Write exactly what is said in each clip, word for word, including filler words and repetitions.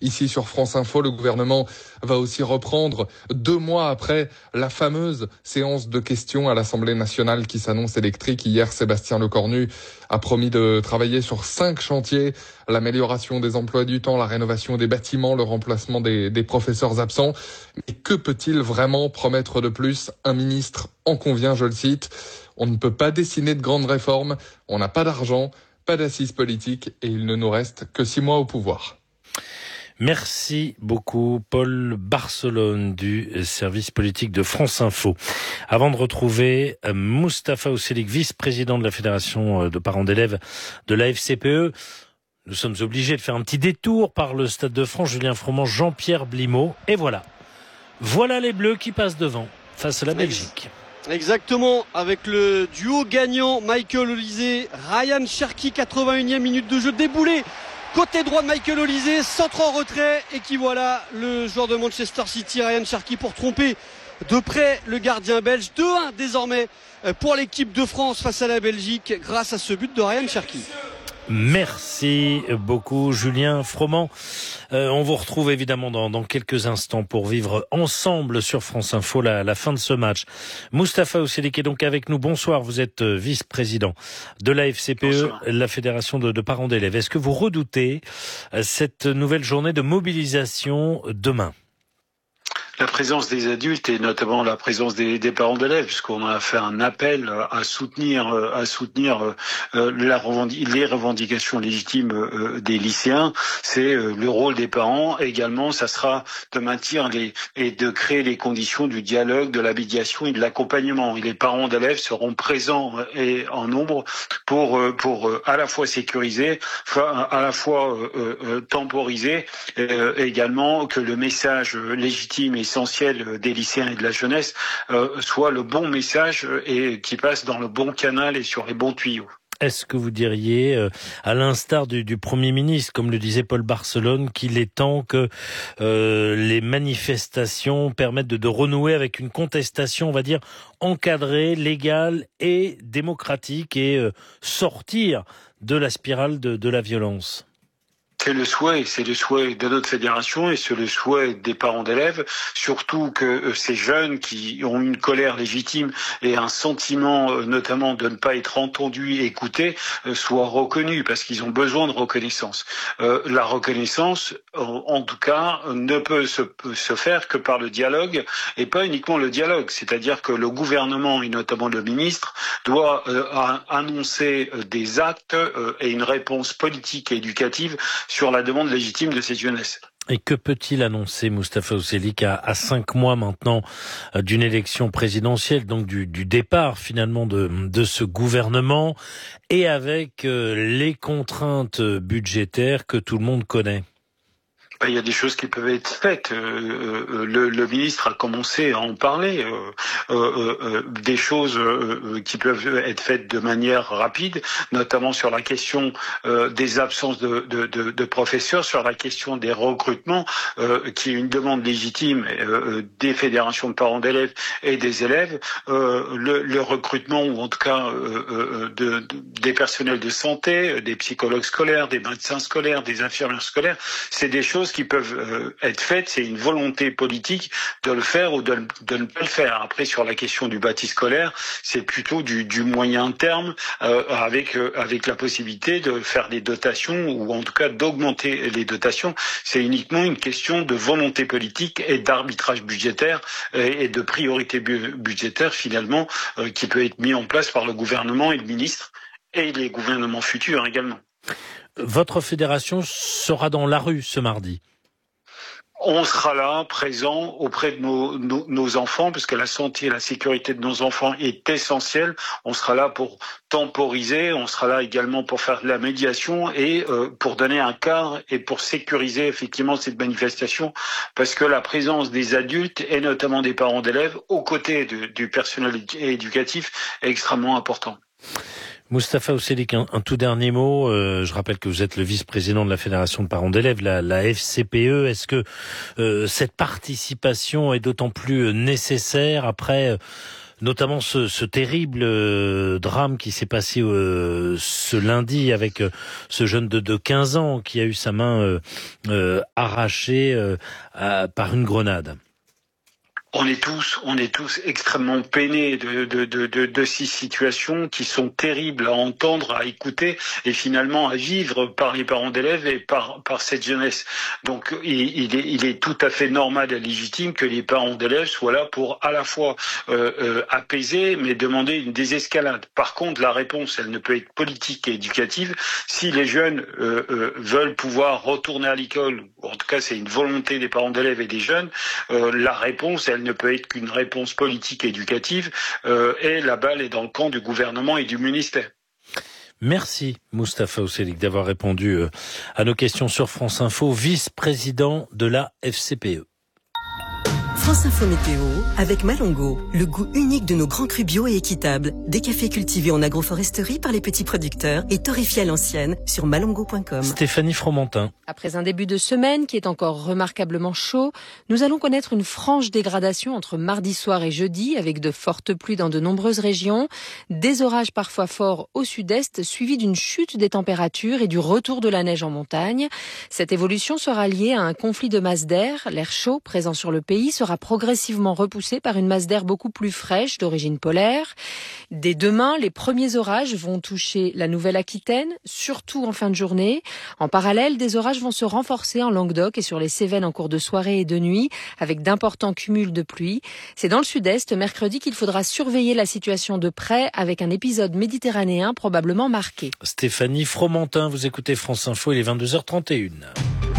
ici sur France Info. Le gouvernement va aussi reprendre deux mois après la fameuse séance de questions à l'Assemblée nationale qui s'annonce électrique. Hier, Sébastien Lecornu a promis de travailler sur cinq chantiers: l'amélioration des emplois du temps, la rénovation des bâtiments, le remplacement des, des professeurs absents. Mais que peut-il vraiment promettre de plus? Un ministre en convient, je le cite: on ne peut pas dessiner de grandes réformes, on n'a pas d'argent, pas d'assises politiques et il ne nous reste que six mois au pouvoir. Merci beaucoup, Paul Barcelone du service politique de France Info. Avant de retrouver Mustapha Ousselik, vice-président de la Fédération de parents d'élèves de la F C P E, nous sommes obligés de faire un petit détour par le Stade de France. Julien Froment, Jean-Pierre Blimaud. Et voilà. Voilà les Bleus qui passent devant face à la Belgique. Exactement, avec le duo gagnant Michael Olise, Ryan Cherki, quatre-vingt-unième minute de jeu, déboulé côté droit de Michael Olise, centre en retrait, et qui voilà le joueur de Manchester City, Ryan Cherki, pour tromper de près le gardien belge. deux un désormais pour l'équipe de France face à la Belgique grâce à ce but de Ryan Cherki. Merci beaucoup, Julien Froment. Euh, on vous retrouve évidemment dans, dans quelques instants pour vivre ensemble sur France Info la, la fin de ce match. Mustapha Ousselik est donc avec nous. Bonsoir, vous êtes vice-président de la F C P E, Bonsoir. La Fédération de, de parents d'élèves. Est-ce que vous redoutez cette nouvelle journée de mobilisation demain ? La présence des adultes et notamment la présence des, des parents d'élèves, puisqu'on a fait un appel à soutenir, à soutenir euh, la revendic- les revendications légitimes euh, des lycéens. C'est euh, le rôle des parents. Également, ça sera de maintenir les et de créer les conditions du dialogue, de la médiation et de l'accompagnement. Et les parents d'élèves seront présents et en nombre pour pour euh, à la fois sécuriser, à la fois euh, euh, temporiser, euh, également que le message légitime et essentiel des lycéens et de la jeunesse euh, soit le bon message et qui passe dans le bon canal et sur les bons tuyaux. Est-ce que vous diriez, euh, à l'instar du, du Premier ministre, comme le disait Paul Barcelone, qu'il est temps que euh, les manifestations permettent de, de renouer avec une contestation, on va dire, encadrée, légale et démocratique, et euh, sortir de la spirale de, de la violence ? C'est le souhait, c'est le souhait de notre fédération et c'est le souhait des parents d'élèves, surtout que ces jeunes qui ont une colère légitime et un sentiment notamment de ne pas être entendus et écoutés soient reconnus parce qu'ils ont besoin de reconnaissance. Euh, la reconnaissance, en tout cas, ne peut se, se faire que par le dialogue et pas uniquement le dialogue. C'est-à-dire que le gouvernement et notamment le ministre doit euh, annoncer des actes euh, et une réponse politique et éducative sur la demande légitime de cette jeunesse. Et que peut-il annoncer, Mustapha Ousselik, à, à cinq mois maintenant euh, d'une élection présidentielle, donc du, du départ finalement de, de ce gouvernement, et avec euh, les contraintes budgétaires que tout le monde connaît ? Il y a des choses qui peuvent être faites. Euh, le, le ministre a commencé à en parler. Euh, euh, euh, des choses euh, qui peuvent être faites de manière rapide, notamment sur la question euh, des absences de, de, de, de professeurs, sur la question des recrutements, euh, qui est une demande légitime euh, des fédérations de parents d'élèves et des élèves. Euh, le, le recrutement, ou en tout cas euh, de, de, des personnels de santé, des psychologues scolaires, des médecins scolaires, des infirmières scolaires, c'est des choses qui peuvent euh, être faites, c'est une volonté politique de le faire ou de, de ne pas le faire. Après, sur la question du bâti scolaire, c'est plutôt du, du moyen terme, euh, avec euh, avec la possibilité de faire des dotations ou en tout cas d'augmenter les dotations. C'est uniquement une question de volonté politique et d'arbitrage budgétaire et, et de priorité bu- budgétaire finalement euh, qui peut être mis en place par le gouvernement et le ministre et les gouvernements futurs également. Votre fédération sera dans la rue ce mardi. On sera là, présent auprès de nos, nos, nos enfants, parce que la santé et la sécurité de nos enfants est essentielle. On sera là pour temporiser, on sera là également pour faire de la médiation et euh, pour donner un cadre et pour sécuriser effectivement cette manifestation, parce que la présence des adultes et notamment des parents d'élèves aux côtés de, du personnel éducatif est extrêmement important. Mustapha Ousselik, un, un tout dernier mot. Euh, je rappelle que vous êtes le vice-président de la Fédération de parents d'élèves, la, la F C P E. Est-ce que euh, cette participation est d'autant plus nécessaire après notamment ce, ce terrible euh, drame qui s'est passé euh, ce lundi avec euh, ce jeune de, de quinze ans qui a eu sa main euh, euh, arrachée euh, à, par une grenade. On est tous, on est tous extrêmement peinés de, de, de, de, de ces situations qui sont terribles à entendre, à écouter et finalement à vivre par les parents d'élèves et par, par cette jeunesse. Donc, il, il, est, il est tout à fait normal et légitime que les parents d'élèves soient là pour à la fois euh, euh, apaiser, mais demander une désescalade. Par contre, la réponse, elle ne peut être politique et éducative. Si les jeunes euh, euh, veulent pouvoir retourner à l'école, en tout cas, c'est une volonté des parents d'élèves et des jeunes, euh, la réponse, elle ne peut être qu'une réponse politique et éducative, euh, et la balle est dans le camp du gouvernement et du ministère. Merci Mustapha Ousselik d'avoir répondu à nos questions sur France Info, vice-président de la F C P E. France Info Météo, avec Malongo, le goût unique de nos grands crus bio et équitables. Des cafés cultivés en agroforesterie par les petits producteurs et torréfiés à l'ancienne sur malongo point com. Stéphanie Fromentin. Après un début de semaine qui est encore remarquablement chaud, nous allons connaître une franche dégradation entre mardi soir et jeudi avec de fortes pluies dans de nombreuses régions, des orages parfois forts au sud-est suivis d'une chute des températures et du retour de la neige en montagne. Cette évolution sera liée à un conflit de masse d'air. L'air chaud présent sur le pays sera progressivement repoussé par une masse d'air beaucoup plus fraîche d'origine polaire. Dès demain, les premiers orages vont toucher la Nouvelle-Aquitaine, surtout en fin de journée. En parallèle, des orages vont se renforcer en Languedoc et sur les Cévennes en cours de soirée et de nuit, avec d'importants cumuls de pluie. C'est dans le sud-est, mercredi, qu'il faudra surveiller la situation de près, avec un épisode méditerranéen probablement marqué. Stéphanie Fromentin, vous écoutez France Info, il est vingt-deux heures trente et une.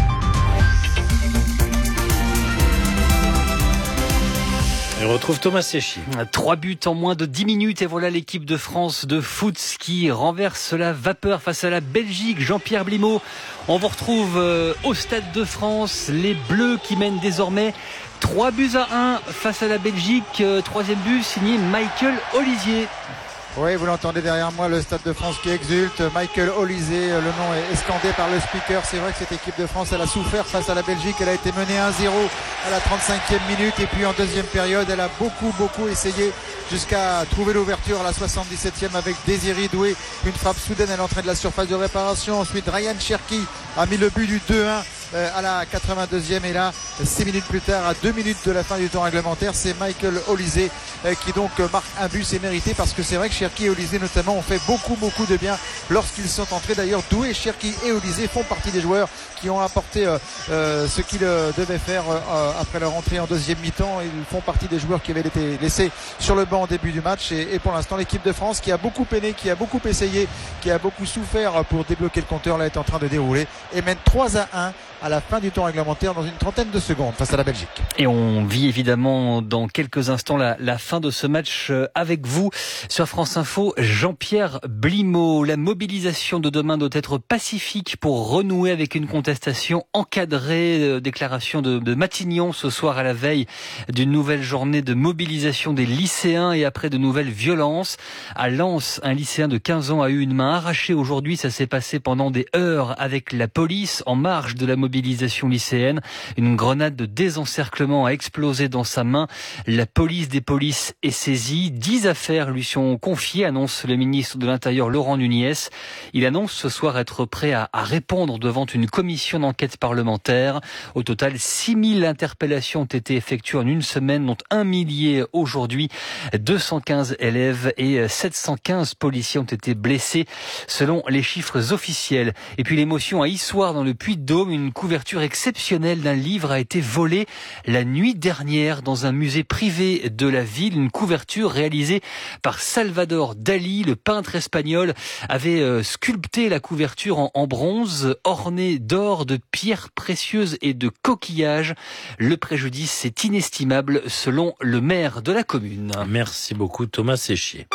Et on retrouve Thomas Séchy. Trois buts en moins de dix minutes et voilà l'équipe de France de foot qui renverse la vapeur face à la Belgique. Jean-Pierre Blimaud, on vous retrouve au Stade de France. Les Bleus qui mènent désormais trois buts à un face à la Belgique. Troisième but signé Michael Olisier. Oui, vous l'entendez derrière moi, le Stade de France qui exulte. Michael Olisier, le nom est scandé par le speaker. C'est vrai que cette équipe de France, elle a souffert face à la Belgique. Elle a été menée un zéro à la trente-cinquième minute. Et puis en deuxième période, elle a beaucoup, beaucoup essayé jusqu'à trouver l'ouverture à la soixante-dix-septième avec Désiré Doué. Une frappe soudaine à l'entrée de la surface de réparation. Ensuite, Ryan Cherki a mis le but du deux un à la quatre-vingt-deuxième. Et là, six minutes plus tard, à deux minutes de la fin du temps réglementaire, c'est Michael Olisier qui donc marque un but. C'est mérité parce que c'est vrai que Cherki et Olisier notamment ont fait beaucoup beaucoup de bien lorsqu'ils sont entrés. D'ailleurs, Doué, Cherki et Olisier font partie des joueurs qui ont apporté euh, euh, ce qu'ils euh, devaient faire euh, après leur entrée en deuxième mi-temps. Ils font partie des joueurs qui avaient été laissés sur le banc au début du match. Et, et pour l'instant, l'équipe de France qui a beaucoup peiné, qui a beaucoup essayé, qui a beaucoup souffert pour débloquer le compteur, là est en train de dérouler et mène trois à un à la fin du temps réglementaire dans une trentaine de secondes face à la Belgique. Et on vit évidemment dans quelques instants la, la fin de ce match avec vous sur France Info. Jean-Pierre Blimaud, la mobilisation de demain doit être pacifique pour renouer avec une contestation encadrée. Euh, déclaration de, de Matignon ce soir à la veille d'une nouvelle journée de mobilisation des lycéens et après de nouvelles violences. À Lens, un lycéen de quinze ans a eu une main arrachée aujourd'hui. Ça s'est passé pendant des heures avec la police en marge de la mobilisation lycéenne. Une grenade de désencerclement a explosé dans sa main. La police des polices est saisie. Dix affaires lui sont confiées, annonce le ministre de l'Intérieur Laurent Nunez. Il annonce ce soir être prêt à, à répondre devant une commission d'enquête parlementaire. Au total, six mille interpellations ont été effectuées en une semaine, dont un millier aujourd'hui. deux cent quinze élèves et sept cent quinze policiers ont été blessés, selon les chiffres officiels. Et puis l'émotion à Issoire, dans le Puy-de-Dôme. Une couverture exceptionnelle d'un livre a été volée la nuit dernière dans un musée privé de la ville. Une couverture réalisée par Salvador Dali, le peintre espagnol, avait euh, sculpté la couverture en, en bronze, ornée d'or, de pierres précieuses et de coquillages. Le préjudice est inestimable selon le maire de la commune. Merci beaucoup Thomas Séchier.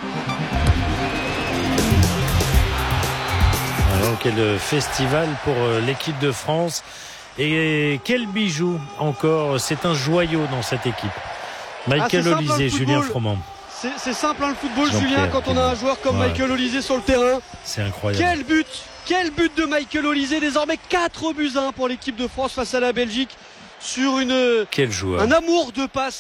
Alors, quel festival pour l'équipe de France et quel bijou encore, c'est un joyau dans cette équipe. Michael ah, Olisier, hein, Julien Froment. C'est, c'est simple hein, le football, Julien, quand on a un joueur comme ouais. Michael Olisier sur le terrain. C'est incroyable. Quel but, quel but de Michael Olisier, désormais quatre buts à un pour l'équipe de France face à la Belgique sur une, quel joueur. un amour de passe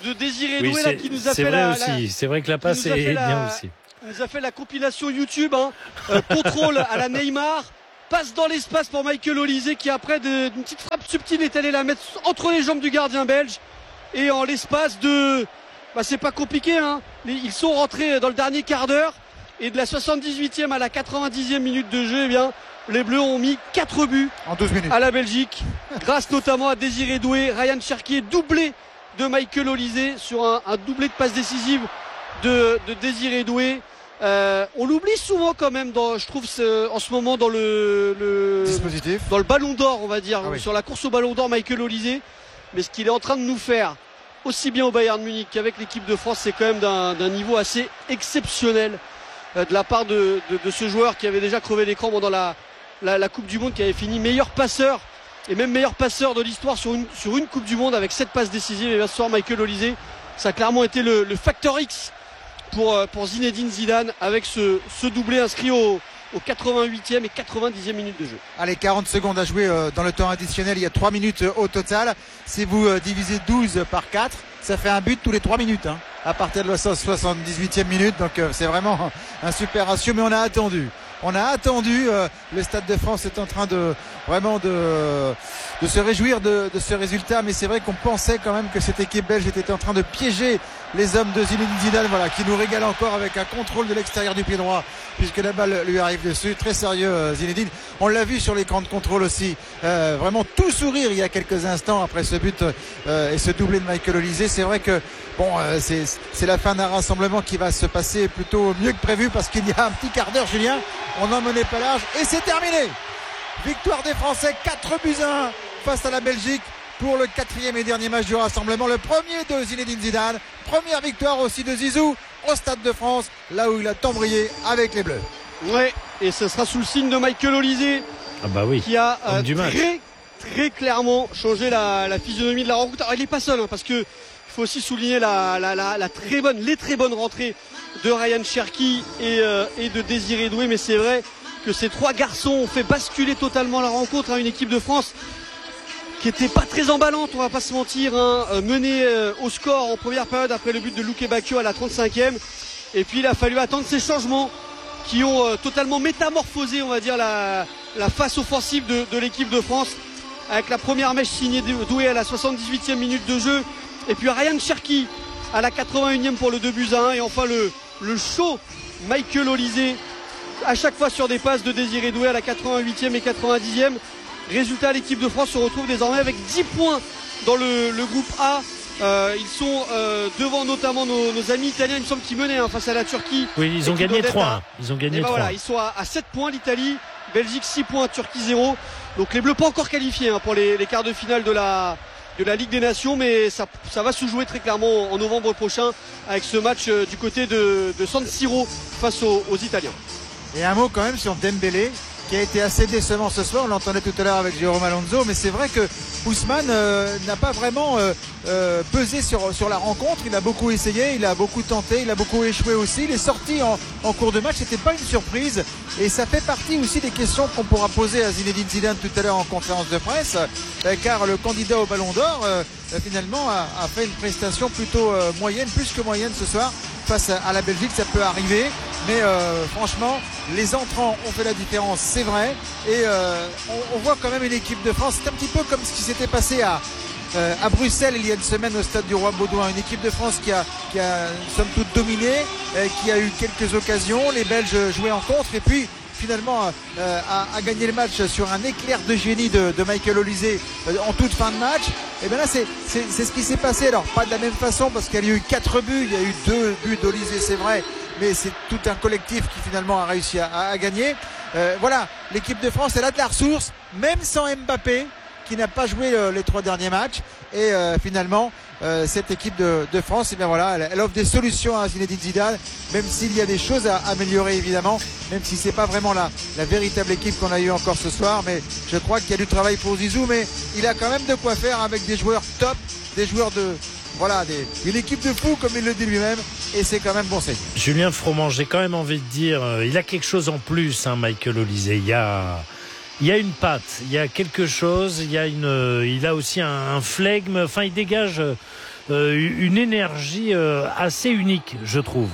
de Désiré oui, Doué là, qui nous a fait vrai la, aussi. La, c'est vrai que la passe est bien la, aussi. Il nous a fait la compilation YouTube, hein. euh, contrôle à la Neymar, passe dans l'espace pour Michael Olise qui après de, d'une petite frappe subtile est allé la mettre entre les jambes du gardien belge et en l'espace de, bah c'est pas compliqué, hein. Ils sont rentrés dans le dernier quart d'heure et de la soixante-dix-huitième à la quatre-vingt-dixième minute de jeu, eh bien les Bleus ont mis quatre buts en douze minutes à la Belgique grâce notamment à Désiré Doué, Ryan Cherki doublé de Michael Olise sur un, un doublé de passe décisive de, de Désiré Doué. Euh, on l'oublie souvent quand même dans, je trouve ce, en ce moment dans le, le dispositif, dans le Ballon d'Or on va dire, ah oui. sur la course au Ballon d'Or Michael Olise, mais ce qu'il est en train de nous faire aussi bien au Bayern Munich qu'avec l'équipe de France, c'est quand même d'un, d'un niveau assez exceptionnel euh, de la part de, de, de ce joueur qui avait déjà crevé l'écran pendant la, la, la Coupe du Monde, qui avait fini meilleur passeur et même meilleur passeur de l'histoire sur une, sur une Coupe du Monde avec sept passes décisives. Et bien ce soir Michael Olise, ça a clairement été le, le facteur X pour, pour Zinedine Zidane avec ce, ce doublé inscrit au, au quatre-vingt-huitième et quatre-vingt-dixième minute de jeu. Allez, quarante secondes à jouer euh, dans le temps additionnel, il y a trois minutes euh, au total. Si vous euh, divisez douze par quatre, ça fait un but tous les trois minutes, hein, à partir de la soixante-dix-huitième minute. Donc euh, c'est vraiment un super ratio, mais on a attendu. On a attendu, euh, le Stade de France est en train de vraiment de, de se réjouir de, de ce résultat, mais c'est vrai qu'on pensait quand même que cette équipe belge était en train de piéger les hommes de Zinedine Zidane, voilà, qui nous régale encore avec un contrôle de l'extérieur du pied droit, puisque la balle lui arrive dessus. Très sérieux euh, Zinedine. On l'a vu sur l'écran de contrôle aussi, euh, vraiment tout sourire il y a quelques instants après ce but euh, et ce doublé de Michael Olise. C'est vrai que bon, euh, c'est, c'est la fin d'un rassemblement qui va se passer plutôt mieux que prévu, parce qu'il y a un petit quart d'heure, Julien, on n'en menait pas large et c'est terminé. Victoire des Français, quatre buts à un face à la Belgique pour le quatrième et dernier match du rassemblement. Le premier de Zinedine Zidane, première victoire aussi de Zizou au Stade de France, là où il a tant brillé avec les Bleus. Ouais, et ce sera sous le signe de Michael Olise, ah bah oui, qui a euh, du match. très très clairement changé la, la physionomie de la rencontre. Alors il n'est pas seul, hein, parce que il faut aussi souligner la, la, la, la très bonne, les très bonnes rentrées de Ryan Cherki et, euh, et de Désiré Doué, mais c'est vrai que ces trois garçons ont fait basculer totalement la rencontre à une équipe de France qui était pas très emballante, on va pas se mentir, hein, menée euh, au score en première période après le but de Luke Bacchio à la trente-cinquième, et puis il a fallu attendre ces changements qui ont euh, totalement métamorphosé, on va dire, la, la face offensive de, de l'équipe de France, avec la première mèche signée Doué à la soixante-dix-huitième minute de jeu, et puis Ryan Cherki à la quatre-vingt-unième pour le deux buts à un, et enfin le, le show Michael Olise à chaque fois sur des passes de Désiré Doué à la quatre-vingt-huitième et quatre-vingt-dixième. Résultat, l'équipe de France se retrouve désormais avec dix points dans le, le groupe A. Euh, ils sont euh, devant notamment nos, nos amis italiens, il me semble, qui menaient hein, face à la Turquie. Oui, ils ont gagné trois. Ils ont gagné ben trois. Voilà, ils sont à, à sept points, l'Italie, Belgique six points, Turquie zéro. Donc les Bleus pas encore qualifiés hein, pour les, les quarts de finale de la, de la Ligue des Nations, mais ça, ça va se jouer très clairement en novembre prochain avec ce match euh, du côté de, de San Siro face aux, aux Italiens. Et un mot quand même sur Dembélé, qui a été assez décevant ce soir. On l'entendait tout à l'heure avec Jérôme Alonso, mais c'est vrai que Ousmane euh, n'a pas vraiment euh, euh, pesé sur, sur la rencontre. Il a beaucoup essayé, il a beaucoup tenté, il a beaucoup échoué aussi. Il est sorti en, en cours de match, c'était pas une surprise, et ça fait partie aussi des questions qu'on pourra poser à Zinedine Zidane tout à l'heure en conférence de presse, euh, car le candidat au Ballon d'Or euh, finalement a, a fait une prestation plutôt euh, moyenne, plus que moyenne ce soir face à, à la Belgique. Ça peut arriver, mais euh, franchement les entrants ont fait la différence, c'est vrai, et euh, on, on voit quand même une équipe de France. C'est un petit peu comme ce qui s'était passé à, euh, à Bruxelles il y a une semaine au stade du Roi Baudouin, une équipe de France qui a, qui a somme toute dominé, euh, qui a eu quelques occasions, les Belges jouaient en contre, et puis finalement euh, a, a gagné le match sur un éclair de génie de, de Michael Olise euh, en toute fin de match. Et bien là c'est, c'est, c'est ce qui s'est passé, alors pas de la même façon parce qu'il y a eu quatre buts, il y a eu deux buts d'Olise, c'est vrai, mais c'est tout un collectif qui finalement a réussi à, à, à gagner. Euh, voilà, l'équipe de France elle a de la ressource, même sans Mbappé qui n'a pas joué euh, les trois derniers matchs, et euh, finalement euh, cette équipe de, de France, et bien voilà, elle, elle offre des solutions à Zinedine Zidane, même s'il y a des choses à améliorer évidemment, même si c'est pas vraiment la, la véritable équipe qu'on a eu encore ce soir, mais je crois qu'il y a du travail pour Zizou, mais il a quand même de quoi faire avec des joueurs top, des joueurs de voilà, des, une équipe de fous comme il le dit lui-même, et c'est quand même bon signe. Julien Froment, j'ai quand même envie de dire, euh, il a quelque chose en plus, hein, Michael Olise. Il y a Il y a une patte, il y a quelque chose, il y a une, il a aussi un, un flegme. Enfin, il dégage euh, une énergie euh, assez unique, je trouve.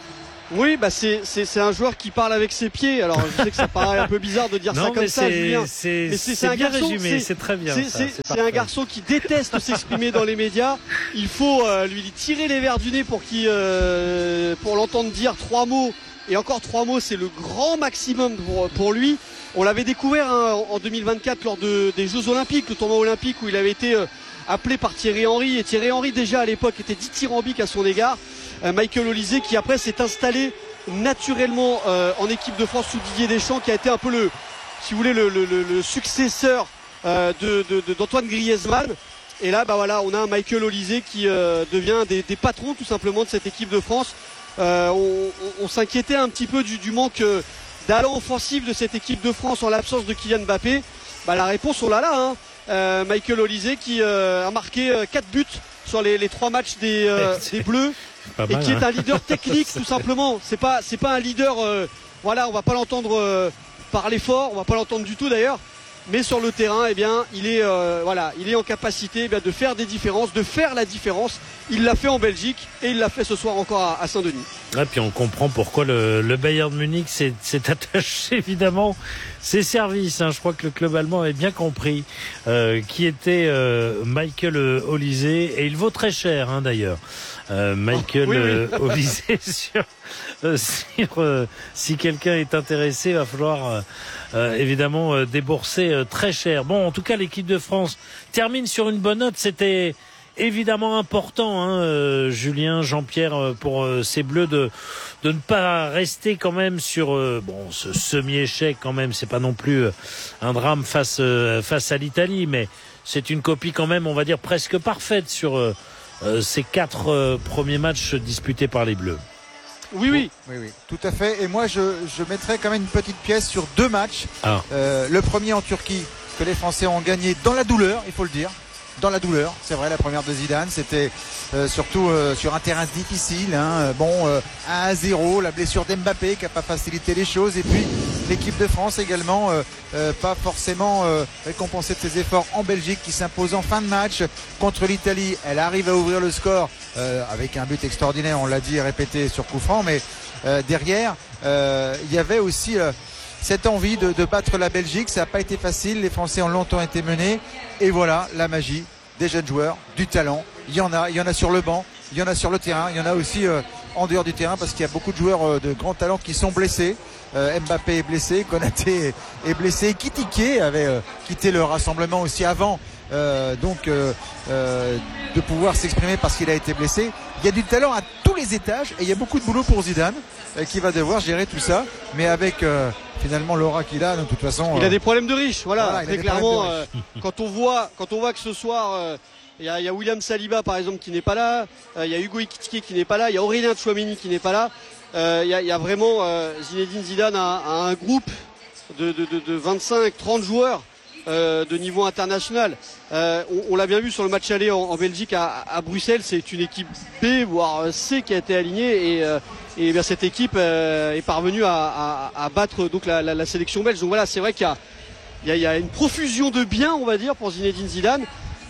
Oui, bah c'est, c'est, c'est un joueur qui parle avec ses pieds. Alors je sais que ça paraît un peu bizarre de dire non, ça comme ça, c'est, Julien. C'est, mais c'est, c'est, c'est un bien garçon, résumé, c'est, c'est très bien. C'est, ça, c'est, c'est, c'est un garçon qui déteste s'exprimer dans les médias. Il faut euh, lui tirer les verres du nez pour, qu'il, euh, pour l'entendre dire trois mots. Et encore trois mots, c'est le grand maximum pour, pour lui. On l'avait découvert hein, en deux mille vingt-quatre lors de, des Jeux Olympiques, le tournoi olympique où il avait été euh, appelé par Thierry Henry. Et Thierry Henry déjà à l'époque était dithyrambique à son égard. Euh, Michael Olysée qui après s'est installé naturellement euh, en équipe de France sous Didier Deschamps, qui a été un peu le, si vous voulez, le, le, le, le successeur euh, de, de, de, d'Antoine Griezmann. Et là, bah voilà, on a un Michael Olysée qui euh, devient des, des patrons tout simplement de cette équipe de France. Euh, on, on, on s'inquiétait un petit peu du, du manque euh, d'allant offensif de cette équipe de France en l'absence de Kylian Mbappé. Bah, la réponse, on l'a là. Hein. Euh, Michael Olysée qui euh, a marqué euh, quatre buts sur les, les trois matchs des, euh, des Bleus. Mal, et qui hein. est un leader technique tout simplement. C'est pas c'est pas un leader. Euh, voilà, on va pas l'entendre euh, parler fort, on va pas l'entendre du tout d'ailleurs. Mais sur le terrain, eh bien, il est euh, voilà, il est en capacité eh bien, de faire des différences, de faire la différence. Il l'a fait en Belgique et il l'a fait ce soir encore à, à Saint-Denis. Et puis on comprend pourquoi le, le Bayern de Munich s'est, s'est attaché évidemment ses services. Hein. Je crois que le club allemand avait bien compris euh, qui était euh, Michael Olysée, et il vaut très cher hein, d'ailleurs. Euh, Michael oui, oui. euh, Olysée sur, euh, sur euh, si quelqu'un est intéressé, il va falloir euh, euh, évidemment euh, débourser euh, très cher. Bon, en tout cas, l'équipe de France termine sur une bonne note. C'était évidemment important, hein, euh, Julien, Jean-Pierre, euh, pour euh, ces Bleus de de ne pas rester quand même sur euh, bon ce semi-échec quand même. C'est pas non plus euh, un drame face euh, face à l'Italie, mais c'est une copie quand même, on va dire presque parfaite sur euh, euh, ces quatre euh, premiers matchs disputés par les Bleus. Oui, oui, oui, oui, tout à fait. Et moi, je je mettrais quand même une petite pièce sur deux matchs. Ah. Euh, le premier en Turquie que les Français ont gagné dans la douleur, il faut le dire. Dans la douleur, c'est vrai, la première de Zidane, c'était euh, surtout euh, sur un terrain difficile. Hein, bon, euh, un à zéro, la blessure d'Mbappé qui n'a pas facilité les choses, et puis l'équipe de France également, euh, euh, pas forcément euh, récompensée de ses efforts en Belgique, qui s'impose en fin de match contre l'Italie. Elle arrive à ouvrir le score euh, avec un but extraordinaire, on l'a dit et répété sur coup franc, mais euh, derrière, euh, il y avait aussi euh, cette envie de, de battre la Belgique. Ça n'a pas été facile, les Français ont longtemps été menés, et voilà la magie des jeunes joueurs, du talent. Il y en a, il y en a sur le banc, il y en a sur le terrain, il y en a aussi euh, en dehors du terrain, parce qu'il y a beaucoup de joueurs euh, de grand talent qui sont blessés. Euh, Mbappé est blessé, Konaté est blessé, Kitike avait euh, quitté le rassemblement aussi avant euh, donc euh, euh, de pouvoir s'exprimer parce qu'il a été blessé. Il y a du talent à tous les étages et il y a beaucoup de boulot pour Zidane euh, qui va devoir gérer tout ça, mais avec euh, finalement l'aura qu'il a, de toute façon. Il euh, a des problèmes de riche, voilà, voilà très clairement. Euh, quand on voit, quand on voit que ce soir, euh, il y, a, il y a William Saliba par exemple qui n'est pas là, euh, il y a Hugo Ekitike qui n'est pas là, il y a Aurélien Tchouameni qui n'est pas là. Euh, il, y a, il y a vraiment euh, Zinedine Zidane a, a un groupe de, de, de, de vingt-cinq trente joueurs euh, de niveau international. Euh, on, on l'a bien vu sur le match aller en, en Belgique à, à Bruxelles, c'est une équipe B voire C qui a été alignée, et, euh, et bien cette équipe euh, est parvenue à, à, à battre donc la, la, la sélection belge. Donc voilà, c'est vrai qu'il y a, il y, a, il y a une profusion de biens, on va dire, pour Zinedine Zidane.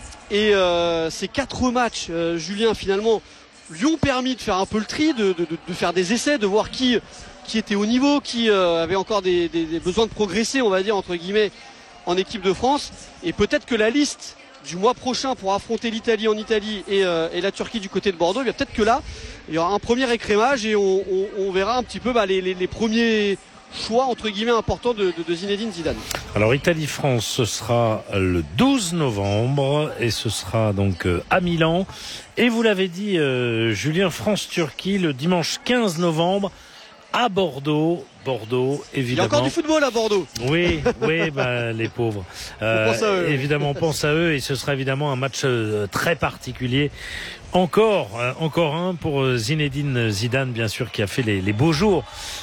Et euh, ces quatre matchs, euh, Julien, finalement, lui ont permis de faire un peu le tri, de, de, de faire des essais, de voir qui, qui était au niveau, qui euh, avait encore des, des, des besoins de progresser, on va dire, entre guillemets, en équipe de France. Et peut-être que la liste du mois prochain pour affronter l'Italie en Italie et, euh, et la Turquie du côté de Bordeaux, bien peut-être que là, il y aura un premier écrémage et on, on, on verra un petit peu bah, les, les, les premiers choix, entre guillemets, importants de, de, de Zinedine Zidane. Alors, Italie-France, ce sera le douze novembre et ce sera donc euh, à Milan. Et vous l'avez dit, euh, Julien, France-Turquie, le dimanche quinze novembre à Bordeaux. Bordeaux, évidemment. Il y a encore du football à Bordeaux. Oui, oui, bah, les pauvres. Euh, on pense à eux. Évidemment, on pense à eux, et ce sera évidemment un match euh, très particulier. Encore, euh, encore un pour Zinedine Zidane, bien sûr, qui a fait les, les beaux jours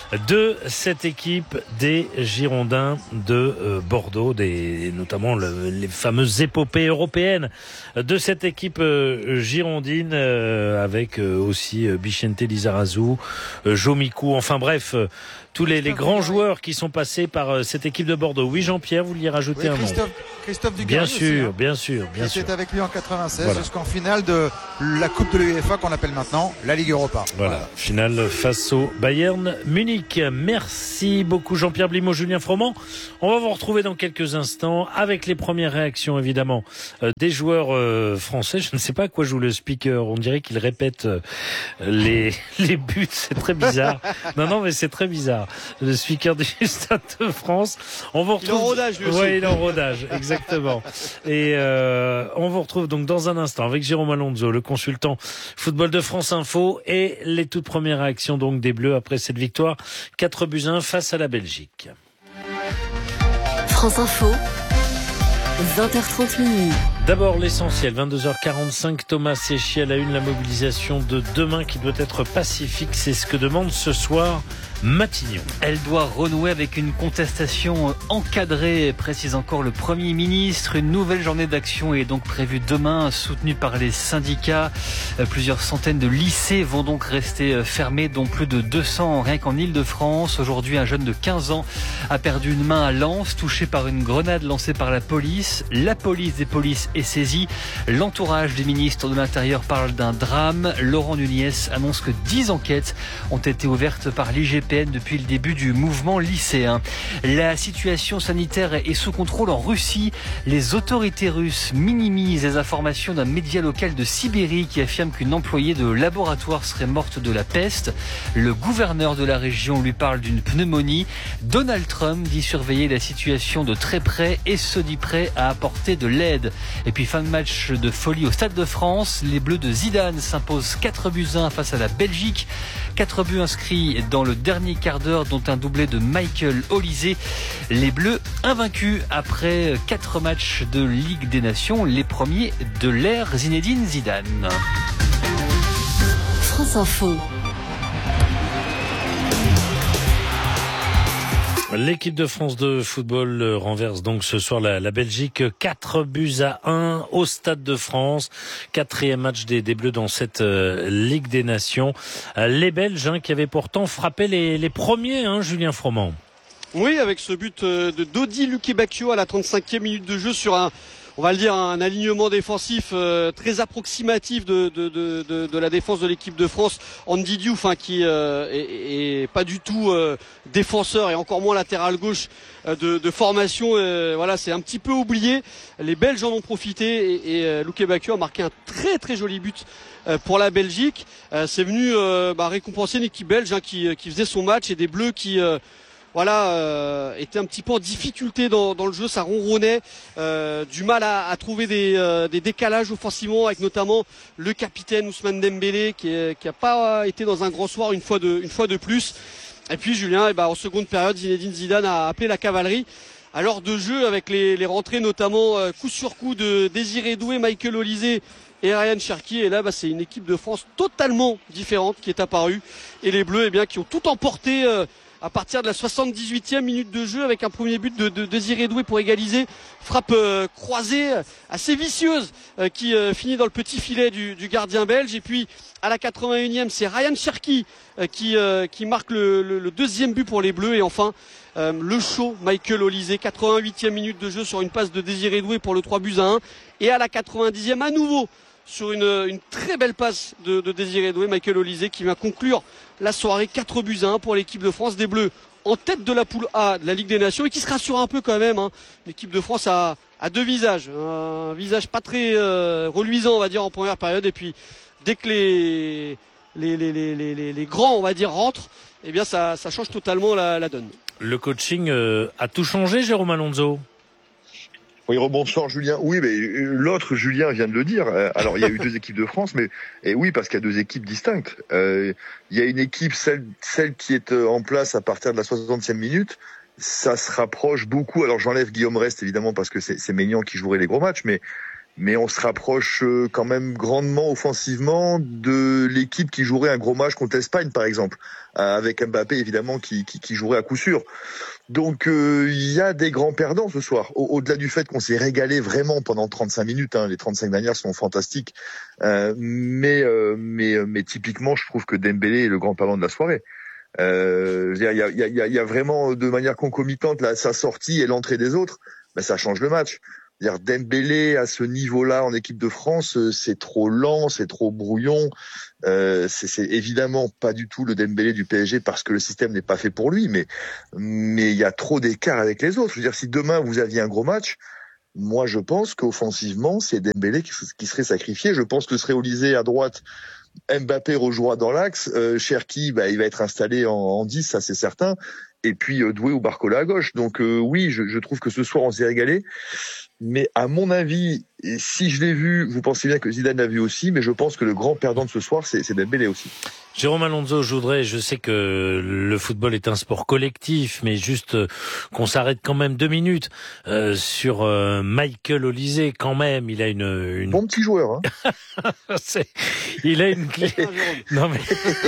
de cette équipe des Girondins de euh, Bordeaux, des, notamment le, les fameuses épopées européennes de cette équipe euh, girondine, euh, avec euh, aussi euh, Bichente Lizarazu, euh, Jomiku, enfin bref, euh, tous les, les grands joueurs qui sont passés par euh, cette équipe de Bordeaux. Oui, Jean-Pierre, vous vouliez rajouter oui, un Christophe, nom? Christophe Dugarry Bien sûr, aussi, hein, bien sûr, bien sûr. C'était avec lui en quatre-vingt-seize Voilà. jusqu'en finale de la Coupe de l'UEFA qu'on appelle maintenant la Ligue Europa. Voilà, voilà. Finale face au Bayern Munich. Merci beaucoup Jean-Pierre Blimeau, Julien Froment. On va vous retrouver dans quelques instants avec les premières réactions évidemment euh, des joueurs euh, français. Je ne sais pas à quoi joue le speaker. On dirait qu'il répète euh, les, les buts. C'est très bizarre. Non, non, mais c'est très bizarre. Le speaker du Stade de France. On vous retrouve. Il est en rodage lui aussi. Oui, il est en rodage, exactement. Et euh, on vous retrouve donc dans un instant avec Jérôme Alonso, le consultant football de France Info, et les toutes premières réactions donc des Bleus après cette victoire quatre buts à un face à la Belgique. France Info, vingt heures trente minutes. D'abord l'essentiel, vingt-deux heures quarante-cinq, Thomas Séchier à la une, la mobilisation de demain qui doit être pacifique, c'est ce que demande ce soir Matignon. Elle doit renouer avec une contestation encadrée, précise encore le Premier ministre. Une nouvelle journée d'action est donc prévue demain, soutenue par les syndicats. Plusieurs centaines de lycées vont donc rester fermés, dont plus de deux cents rien qu'en Île-de-France. Aujourd'hui, un jeune de quinze ans a perdu une main à Lens, touché par une grenade lancée par la police. La police des polices est saisie. L'entourage des ministres de l'Intérieur parle d'un drame. Laurent Nunez annonce que dix enquêtes ont été ouvertes par l'I G P N depuis le début du mouvement lycéen. La situation sanitaire est sous contrôle en Russie. Les autorités russes minimisent les informations d'un média local de Sibérie qui affirme qu'une employée de laboratoire serait morte de la peste. Le gouverneur de la région lui parle d'une pneumonie. Donald Trump dit surveiller la situation de très près et se dit prêt à apporter de l'aide. Et puis fin de match de folie au Stade de France. Les Bleus de Zidane s'imposent quatre buts à un face à la Belgique. quatre buts inscrits dans le dernier quart d'heure, dont un doublé de Michael Olise. Les Bleus invaincus après quatre matchs de Ligue des Nations, les premiers de l'ère Zinedine Zidane. France Info. L'équipe de France de football renverse donc ce soir la, la Belgique quatre buts à un au Stade de France. Quatrième match des, des Bleus dans cette euh, Ligue des Nations. Euh, les Belges hein, qui avaient pourtant frappé les, les premiers, hein, Julien Froment. Oui, avec ce but de Dodi Lukebakio à la trente-cinquième minute de jeu sur un, on va le dire, un alignement défensif euh, très approximatif de, de, de, de, de la défense de l'équipe de France. Andy Diouf, hein, qui euh, est, est pas du tout euh, défenseur et encore moins latéral gauche euh, de, de formation. Euh, voilà, c'est un petit peu oublié. Les Belges en ont profité et, et euh, Lukebakio a marqué un très très joli but euh, pour la Belgique. Euh, c'est venu euh, bah, récompenser une équipe belge hein, qui, qui faisait son match et des Bleus qui euh, Voilà, euh, était un petit peu en difficulté dans, dans le jeu, ça ronronnait, euh, du mal à, à trouver des, euh, des décalages offensivement, avec notamment le capitaine Ousmane Dembélé qui n'a pas été dans un grand soir une fois de, une fois de plus. Et puis Julien, et ben, en seconde période, Zinedine Zidane a appelé la cavalerie à l'heure de jeu avec les, les rentrées notamment euh, coup sur coup de Désiré Doué, Michael Olise et Ryan Cherki. Et là, bah, c'est une équipe de France totalement différente qui est apparue. Et les Bleus, eh bien, qui ont tout emporté euh, à partir de la soixante-dix-huitième minute de jeu avec un premier but de, de, de Désiré Doué pour égaliser. Frappe euh, croisée assez vicieuse euh, qui euh, finit dans le petit filet du, du gardien belge. Et puis à la quatre-vingt-unième, c'est Ryan Cherki euh, qui, euh, qui marque le, le, le deuxième but pour les Bleus. Et enfin euh, le show Michael Olise, quatre-vingt-huitième minute de jeu sur une passe de Désiré Doué pour le trois buts à un. Et à la quatre-vingt-dixième à nouveau sur une, une très belle passe de, de Désiré Doué, Michael Olise qui vient conclure la soirée, quatre buts à un pour l'équipe de France, des Bleus en tête de la poule A de la Ligue des Nations et qui se rassure un peu quand même. Hein. L'équipe de France a, a deux visages, un visage pas très euh, reluisant on va dire en première période, et puis dès que les, les, les, les, les, les grands on va dire rentrent, eh bien ça, ça change totalement la, la donne. Le coaching euh, a tout changé, Jérôme Alonso? Oui, rebonsoir Julien. Oui, mais l'autre Julien vient de le dire. Alors il y a eu deux équipes de France, mais et oui parce qu'il y a deux équipes distinctes. Euh, il y a une équipe, celle, celle qui est en place à partir de la soixantième minute. Ça se rapproche beaucoup. Alors j'enlève Guillaume Rest évidemment parce que c'est, c'est Maignan qui jouerait les gros matchs, mais mais on se rapproche quand même grandement offensivement de l'équipe qui jouerait un gros match contre l'Espagne par exemple, avec Mbappé évidemment qui, qui, qui jouerait à coup sûr. Donc il euh, y a des grands perdants ce soir, Au- au-delà du fait qu'on s'est régalé vraiment pendant trente-cinq minutes, hein, les trente-cinq dernières sont fantastiques, euh, mais, euh, mais, mais typiquement je trouve que Dembélé est le grand perdant de la soirée. Euh, il y a, il y a, il y a vraiment de manière concomitante là, sa sortie et l'entrée des autres, ben, ça change le match. C'est-à-dire Dembélé à ce niveau-là en équipe de France, c'est trop lent, c'est trop brouillon. Euh, c'est, c'est évidemment pas du tout le Dembélé du P S G parce que le système n'est pas fait pour lui, mais mais il y a trop d'écart avec les autres. Je veux dire, si demain vous aviez un gros match, moi je pense qu'offensivement c'est Dembélé qui, qui serait sacrifié. Je pense que ce serait Olysée à droite, Mbappé rejouera dans l'axe, euh, Cherki, bah, il va être installé en, en dix, ça c'est certain. Et puis euh, Doué ou Barcola à gauche. Donc euh, oui, je, je trouve que ce soir on s'est régalé. Mais à mon avis, et si je l'ai vu, vous pensez bien que Zidane l'a vu aussi, mais je pense que le grand perdant de ce soir, c'est, c'est Dembélé aussi. Jérôme Alonso, je voudrais, je sais que le football est un sport collectif, mais juste qu'on s'arrête quand même deux minutes euh, sur euh, Michael Olysée. Quand même, il a une, une... bon petit joueur. Hein. c'est... Il a une clé. non mais,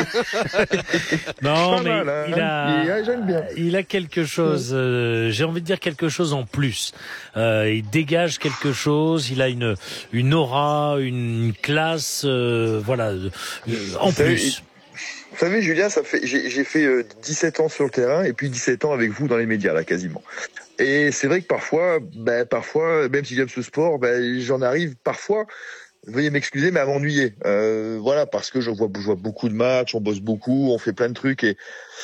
non mais mal, hein. il a, il, j'aime bien. Il a quelque chose. Euh, j'ai envie de dire quelque chose en plus. Euh, il dégage quelque chose. Il a une une aura, une classe. Euh, voilà, euh, en plus. Vous savez, Julien, ça fait, j'ai, j'ai fait euh, dix-sept ans sur le terrain et puis dix-sept ans avec vous dans les médias, là, quasiment. Et c'est vrai que parfois, ben, parfois, même si j'aime ce sport, ben, j'en arrive parfois, veuillez m'excuser, mais à m'ennuyer. Euh, voilà, parce que je vois, je vois beaucoup de matchs, on bosse beaucoup, on fait plein de trucs et,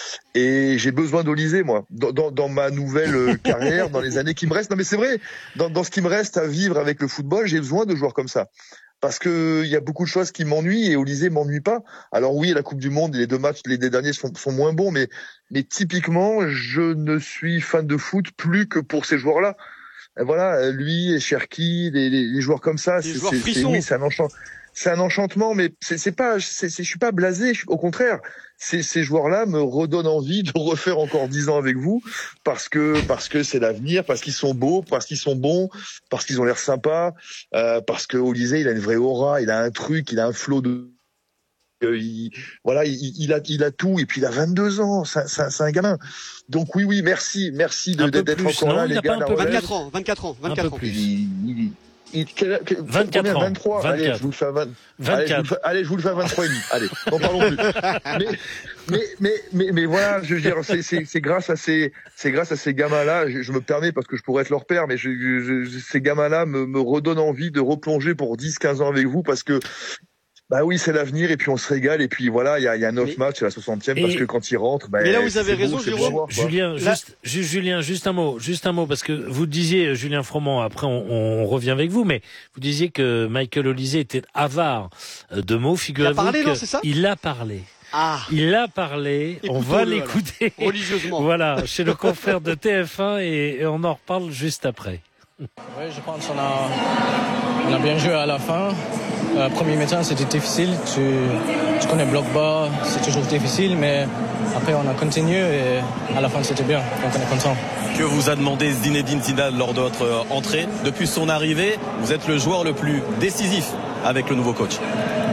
et j'ai besoin d'Olysée, moi, dans, dans, dans ma nouvelle carrière, dans les années qui me restent. Non, mais c'est vrai, dans, dans ce qui me reste à vivre avec le football, j'ai besoin de joueurs comme ça. Parce que il y a beaucoup de choses qui m'ennuient et Olysée m'ennuie pas. Alors oui, la Coupe du Monde, les deux matchs, les deux derniers sont, sont moins bons, mais, mais typiquement, je ne suis fan de foot plus que pour ces joueurs-là. Et voilà, lui et Cherki, les, les, les joueurs comme ça, les c'est, joueurs c'est, frissons. c'est, oui, c'est un enchantement. C'est un enchantement, mais c'est, c'est pas, c'est, c'est, je suis pas blasé. Je, au contraire, ces, ces joueurs-là me redonnent envie de refaire encore dix ans avec vous, parce que parce que c'est l'avenir, parce qu'ils sont beaux, parce qu'ils sont bons, parce qu'ils ont l'air sympas, euh, parce que Olysée, il a une vraie aura, il a un truc, il a un flot de, euh, il, voilà, il, il a il a tout, et puis il a vingt-deux ans, c'est, c'est, c'est un gamin. Donc oui, oui, merci, merci de, d'être plus, encore non, là, les gars. vingt-quatre ans, vingt-quatre ans, vingt-quatre ans. Plus. Il, il, il, quel, quel, vingt-quatre combien, ans. vingt-trois vingt-quatre. Allez, je vous le fais à vingt. vingt-quatre. Allez, je vous le fais, allez, je vous le fais à vingt-trois et demi. Allez, n'en parlons plus. Mais, mais, mais, mais, mais voilà, je veux dire, c'est, c'est, c'est grâce à ces, c'est grâce à ces gamins-là, je, je me permets parce que je pourrais être leur père, mais je, je, je, ces gamins-là me, me redonnent envie de replonger pour dix, quinze ans avec vous parce que, bah oui, c'est l'avenir et puis on se régale et puis voilà, il y a, y a neuf matchs, c'est la soixantième parce que quand ils rentrent, bah, mais là vous avez beau, raison, Jérôme. Voir, Julien, là... juste, juste, Julien, juste un mot, juste un mot parce que vous disiez, Julien Froment, après on, on revient avec vous, mais vous disiez que Michael Olysée était avare de mots. Figurez-vous il a parlé, que non, c'est ça il a parlé. Ah. Il a parlé, on va l'écouter alors, religieusement. Voilà, chez le confrère de T F un et, et on en reparle juste après. Oui, je pense qu'on a, on a bien joué à la fin. Euh, premier mi-temps, c'était difficile. Tu, tu connais bloc bas, c'est toujours difficile, mais après on a continué et à la fin c'était bien. Donc on est content. Que vous a demandé Zinedine Zidane lors de votre entrée? Depuis son arrivée, vous êtes le joueur le plus décisif avec le nouveau coach.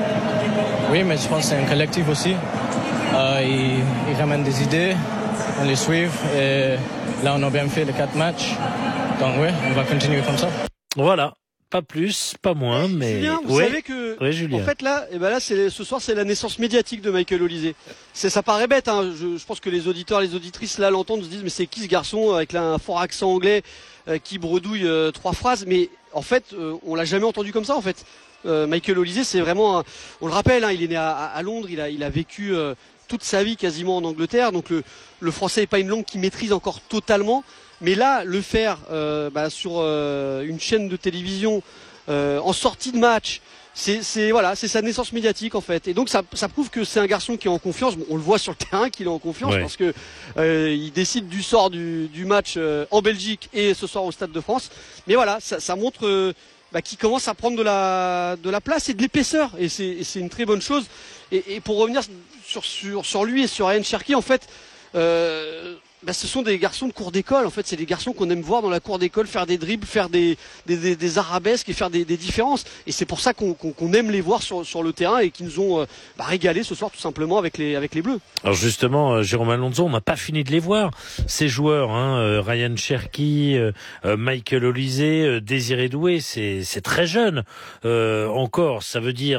Oui, mais je pense que c'est un collectif aussi. Euh, il, il ramène des idées, on les suit et là on a bien fait les quatre matchs. Donc oui, on va continuer comme ça. Voilà. Pas plus, pas moins, mais Julien, vous ouais. savez que ouais, Julien. en fait là, et ben là, c'est ce soir, c'est la naissance médiatique de Michael Olysée. C'est ça paraît bête, hein. Je, je pense que les auditeurs, les auditrices là l'entendent, se disent mais c'est qui ce garçon avec là, un fort accent anglais euh, qui bredouille euh, trois phrases, mais en fait, euh, on l'a jamais entendu comme ça en fait. Euh, Michael Olysée, c'est vraiment, un, on le rappelle, hein, il est né à, à Londres, il a, il a vécu euh, toute sa vie quasiment en Angleterre, donc le, le français n'est pas une langue qu'il maîtrise encore totalement. Mais là, le faire euh, bah, sur euh, une chaîne de télévision euh, en sortie de match, c'est, c'est voilà, c'est sa naissance médiatique en fait. Et donc ça, ça prouve que c'est un garçon qui est en confiance. Bon, on le voit sur le terrain qu'il est en confiance ouais. parce que euh, il décide du sort du, du match euh, en Belgique et ce soir au Stade de France. Mais voilà, ça, ça montre euh, bah, qu'il commence à prendre de la de la place et de l'épaisseur. Et c'est, et c'est une très bonne chose. Et, et pour revenir sur sur sur lui et sur Ryan Cherki, en fait. Euh, Ben, ce sont des garçons de cour d'école, en fait, c'est des garçons qu'on aime voir dans la cour d'école faire des dribbles, faire des, des, des, des arabesques et faire des, des différences. Et c'est pour ça qu'on, qu'on, qu'on aime les voir sur, sur le terrain et qui nous ont euh, bah, régalé ce soir tout simplement avec les, avec les Bleus. Alors justement, euh, Jérôme Alonso, on n'a pas fini de les voir. Ces joueurs, hein, euh, Ryan Cherki, euh, euh, Michael Olysée, euh, Désiré Doué, c'est, c'est très jeune euh, encore. Ça veut dire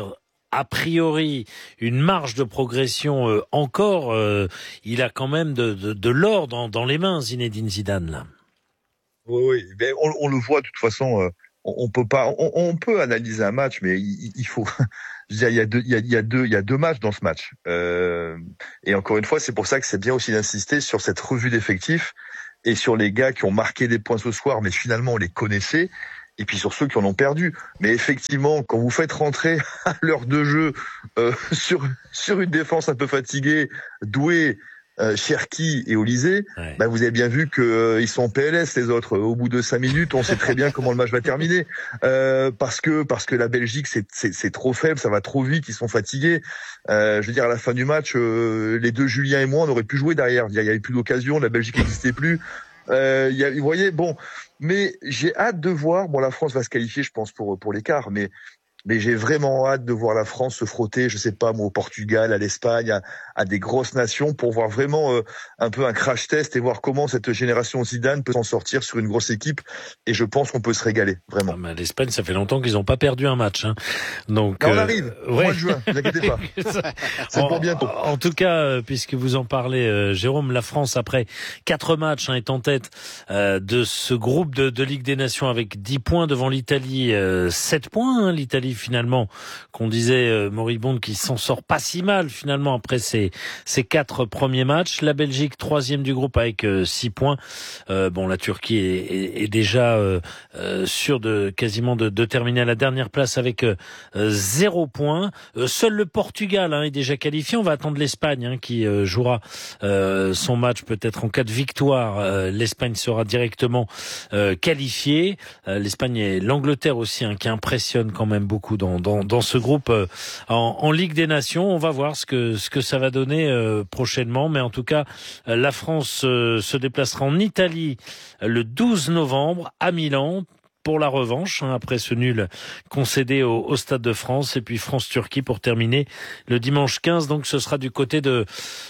a priori une marge de progression euh, encore, euh, il a quand même de, de, de l'or dans, dans les mains, Zinedine Zidane. Là. Oui, oui. Mais on, on le voit de toute façon. Euh, on, on peut pas, on, on peut analyser un match, mais il, il faut. Je veux dire, il y a deux, il y a, il y a deux, il y a deux matchs dans ce match. Euh, et encore une fois, c'est pour ça que c'est bien aussi d'insister sur cette revue d'effectifs et sur les gars qui ont marqué des points ce soir, mais finalement on les connaissait. Et puis sur ceux qui en ont perdu. Mais effectivement, quand vous faites rentrer à l'heure de jeu euh, sur sur une défense un peu fatiguée, Doué, euh, Cherki et Olysée, ouais. bah vous avez bien vu que euh, ils sont en P L S les autres. Au bout de cinq minutes, on sait très bien comment le match va terminer, euh, parce que parce que la Belgique c'est c'est, c'est trop faible, ça va trop vite, ils sont fatigués. Euh, je veux dire à la fin du match, euh, les deux Julien et moi, on aurait pu jouer derrière. Il y avait plus d'occasion, la Belgique n'existait plus. Euh, y a, vous voyez, bon. Mais j'ai hâte de voir. Bon, la France va se qualifier, je pense, pour pour l'écart. Mais mais j'ai vraiment hâte de voir la France se frotter, je sais pas moi, au Portugal, à l'Espagne, à, à des grosses nations, pour voir vraiment euh, un peu un crash test et voir comment cette génération Zidane peut s'en sortir sur une grosse équipe. Et je pense qu'on peut se régaler, vraiment. Ah, mais l'Espagne, ça fait longtemps qu'ils n'ont pas perdu un match. Hein. Donc, là, on euh, arrive. Au ouais. mois de juin, ne vous inquiétez pas. C'est en, pour bientôt. En tout cas, euh, puisque vous en parlez, euh, Jérôme, la France après quatre matchs hein, est en tête euh, de ce groupe de, de Ligue des Nations avec dix points devant l'Italie, euh, sept points. Hein, L'Italie finalement, qu'on disait euh, moribonde, qui s'en sort pas si mal finalement après ces ces quatre premiers matchs. La Belgique troisième du groupe avec euh, six points. Euh, bon, la Turquie est, est, est déjà euh, euh, sûre de quasiment de, de terminer à la dernière place avec euh, zéro point. Euh, seul le Portugal hein, est déjà qualifié. On va attendre l'Espagne hein, qui euh, jouera euh, son match peut-être en cas de victoire. Euh, L'Espagne sera directement euh, qualifiée. Euh, L'Espagne et l'Angleterre aussi hein, qui impressionnent quand même beaucoup dans Dans, dans ce groupe euh, en, en Ligue des Nations. On va voir ce que ce que ça va donner euh, prochainement, mais en tout cas euh, la France euh, se déplacera en Italie euh, le douze novembre à Milan pour la revanche, hein, après ce nul concédé au, au Stade de France, et puis France-Turquie pour terminer le dimanche quinze, donc ce sera du côté de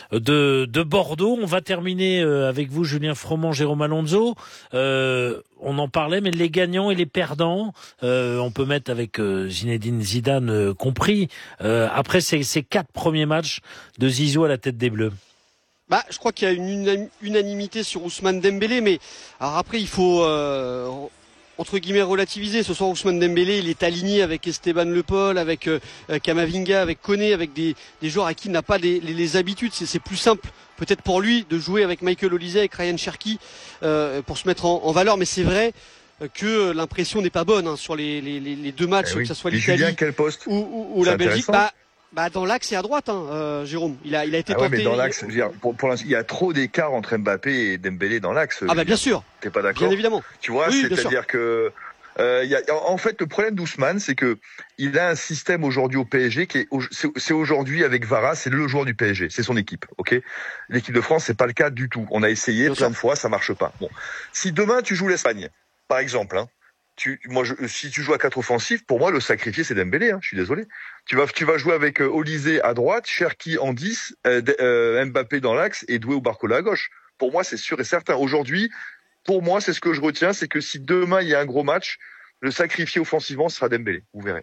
de, de Bordeaux. On va terminer euh, avec vous, Julien Froment, Jérôme Alonso. Euh, on en parlait, mais les gagnants et les perdants, euh, on peut mettre avec euh, Zinedine Zidane euh, compris, euh, après ces, ces quatre premiers matchs de Zizou à la tête des Bleus. Bah, je crois qu'il y a une unanimité sur Ousmane Dembélé, mais alors après il faut euh, entre guillemets relativiser. Ce soir, Ousmane Dembélé, il est aligné avec Esteban Le Paul, avec euh, Camavinga, avec Koné, avec des, des joueurs à qui il n'a pas les, les, les habitudes. C'est, c'est plus simple peut-être pour lui de jouer avec Michael Olysée, avec Ryan Cherki euh, pour se mettre en, en valeur. Mais c'est vrai que l'impression n'est pas bonne hein, sur les, les, les deux matchs, eh oui. que ce soit l'Italie Julien, quel poste ou, ou, ou la Belgique. Bah, Bah dans l'axe et à droite, hein, euh, Jérôme. Il a, il a été ah tenté. Ouais, mais dans l'axe, je veux dire, pour, pour l'instant, il y a trop d'écart entre Mbappé et Dembélé dans l'axe. Ah bah bien sûr. T'es pas d'accord? Bien évidemment. Tu vois, oui, c'est-à-dire que euh, y a, en fait, le problème d'Ousmane, c'est que il a un système aujourd'hui au P S G qui est, c'est, c'est aujourd'hui avec Vara, c'est le joueur du P S G, c'est son équipe, ok. L'équipe de France, c'est pas le cas du tout. On a essayé bien plein sûr. de fois, ça marche pas. Bon, si demain tu joues l'Espagne, par exemple, hein. Tu, moi, je, si tu joues à quatre offensifs, pour moi, le sacrifié, c'est Dembélé. Hein, je suis désolé. Tu vas, tu vas jouer avec euh, Olysée à droite, Cherki en dix, euh, euh, Mbappé dans l'axe et Doué ou Barcola à gauche. Pour moi, c'est sûr et certain. Aujourd'hui, pour moi, c'est ce que je retiens, c'est que si demain il y a un gros match, le sacrifié offensivement sera Dembélé. Vous verrez.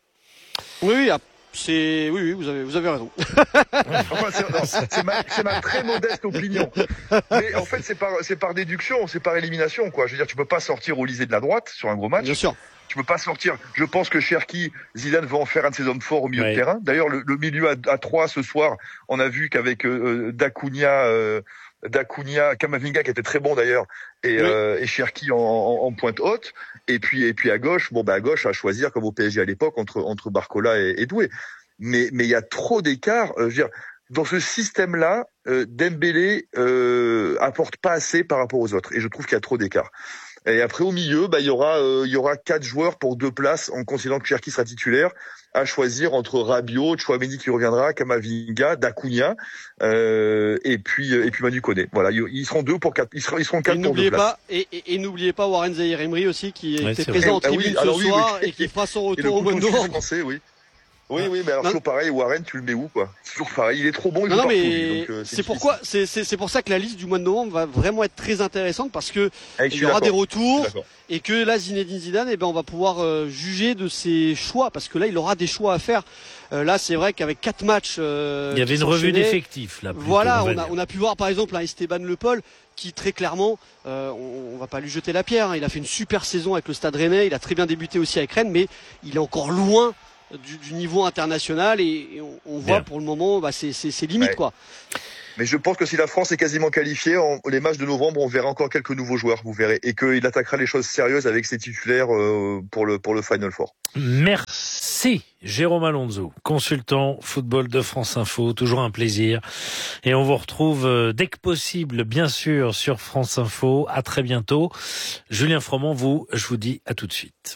Oui, oui. C'est oui, oui, vous avez, vous avez raison. Enfin, c'est, non, c'est, ma, c'est ma très modeste opinion. Mais en fait, c'est par, c'est par déduction, c'est par élimination, quoi. Je veux dire, tu peux pas sortir Olysée de la droite sur un gros match. Bien sûr. Tu peux pas sortir. Je pense que Cherki, Zidane va en faire un de ses hommes forts au milieu ouais. de terrain. D'ailleurs, le, le milieu à, à trois ce soir, on a vu qu'avec euh, Dacunia, euh, Dacunia, Camavinga qui était très bon d'ailleurs, et, oui. euh, et Cherki en, en, en pointe haute. Et puis, et puis à gauche, bon bah à gauche à choisir comme au P S G à l'époque entre entre Barcola et, et Doué. Mais mais il y a trop d'écart. Euh, je veux dire, dans ce système-là, euh, Dembélé euh, apporte pas assez par rapport aux autres. Et je trouve qu'il y a trop d'écart. Et après au milieu, bah il y aura euh, il y aura quatre joueurs pour deux places en considérant que Cherki sera titulaire, à choisir entre Rabiot, Tchouaméni qui reviendra, Camavinga, Dacunia euh, et puis et puis Manu Koné. Voilà, ils seront deux pour quatre, ils seront ils seront quatre pour deux places. Pas, et, et, et n'oubliez pas Warren Zaïre Emery aussi qui ouais, était présent vrai. en tribune ah oui, ce oui, soir oui, oui. et qui fera son retour au mois de novembre. Français, oui. Oui, oui, mais alors non. toujours pareil, Warren, tu le mets où, quoi? Toujours pareil, il est trop bon, il non, joue non, partout, mais lui, donc, euh, c'est, c'est pourquoi, c'est, c'est, c'est pour ça que la liste du mois de novembre va vraiment être très intéressante parce que ah, il y aura des retours et que là, Zinedine Zidane, eh ben, on va pouvoir euh, juger de ses choix parce que là, il aura des choix à faire. Euh, là, c'est vrai qu'avec quatre matchs, euh, il y avait une revue d'effectifs là. Plutôt, voilà, on, on a, on a pu voir par exemple un Esteban Le Paul qui très clairement, euh, on, on va pas lui jeter la pierre. Hein, il a fait une super saison avec le Stade Rennais, il a très bien débuté aussi avec Rennes, mais il est encore loin Du, du niveau international et, et on, on voit Bien. Pour le moment bah c'est, c'est, c'est limite ouais. quoi. Mais je pense que si la France est quasiment qualifiée, en, les matchs de novembre, on verra encore quelques nouveaux joueurs, vous verrez, et qu'il attaquera les choses sérieuses avec ses titulaires euh, pour le pour le Final Four. Merci Jérôme Alonso, consultant football de France Info, toujours un plaisir. Et on vous retrouve euh, dès que possible, bien sûr, sur France Info. À très bientôt. Julien Froment, vous, je vous dis à tout de suite.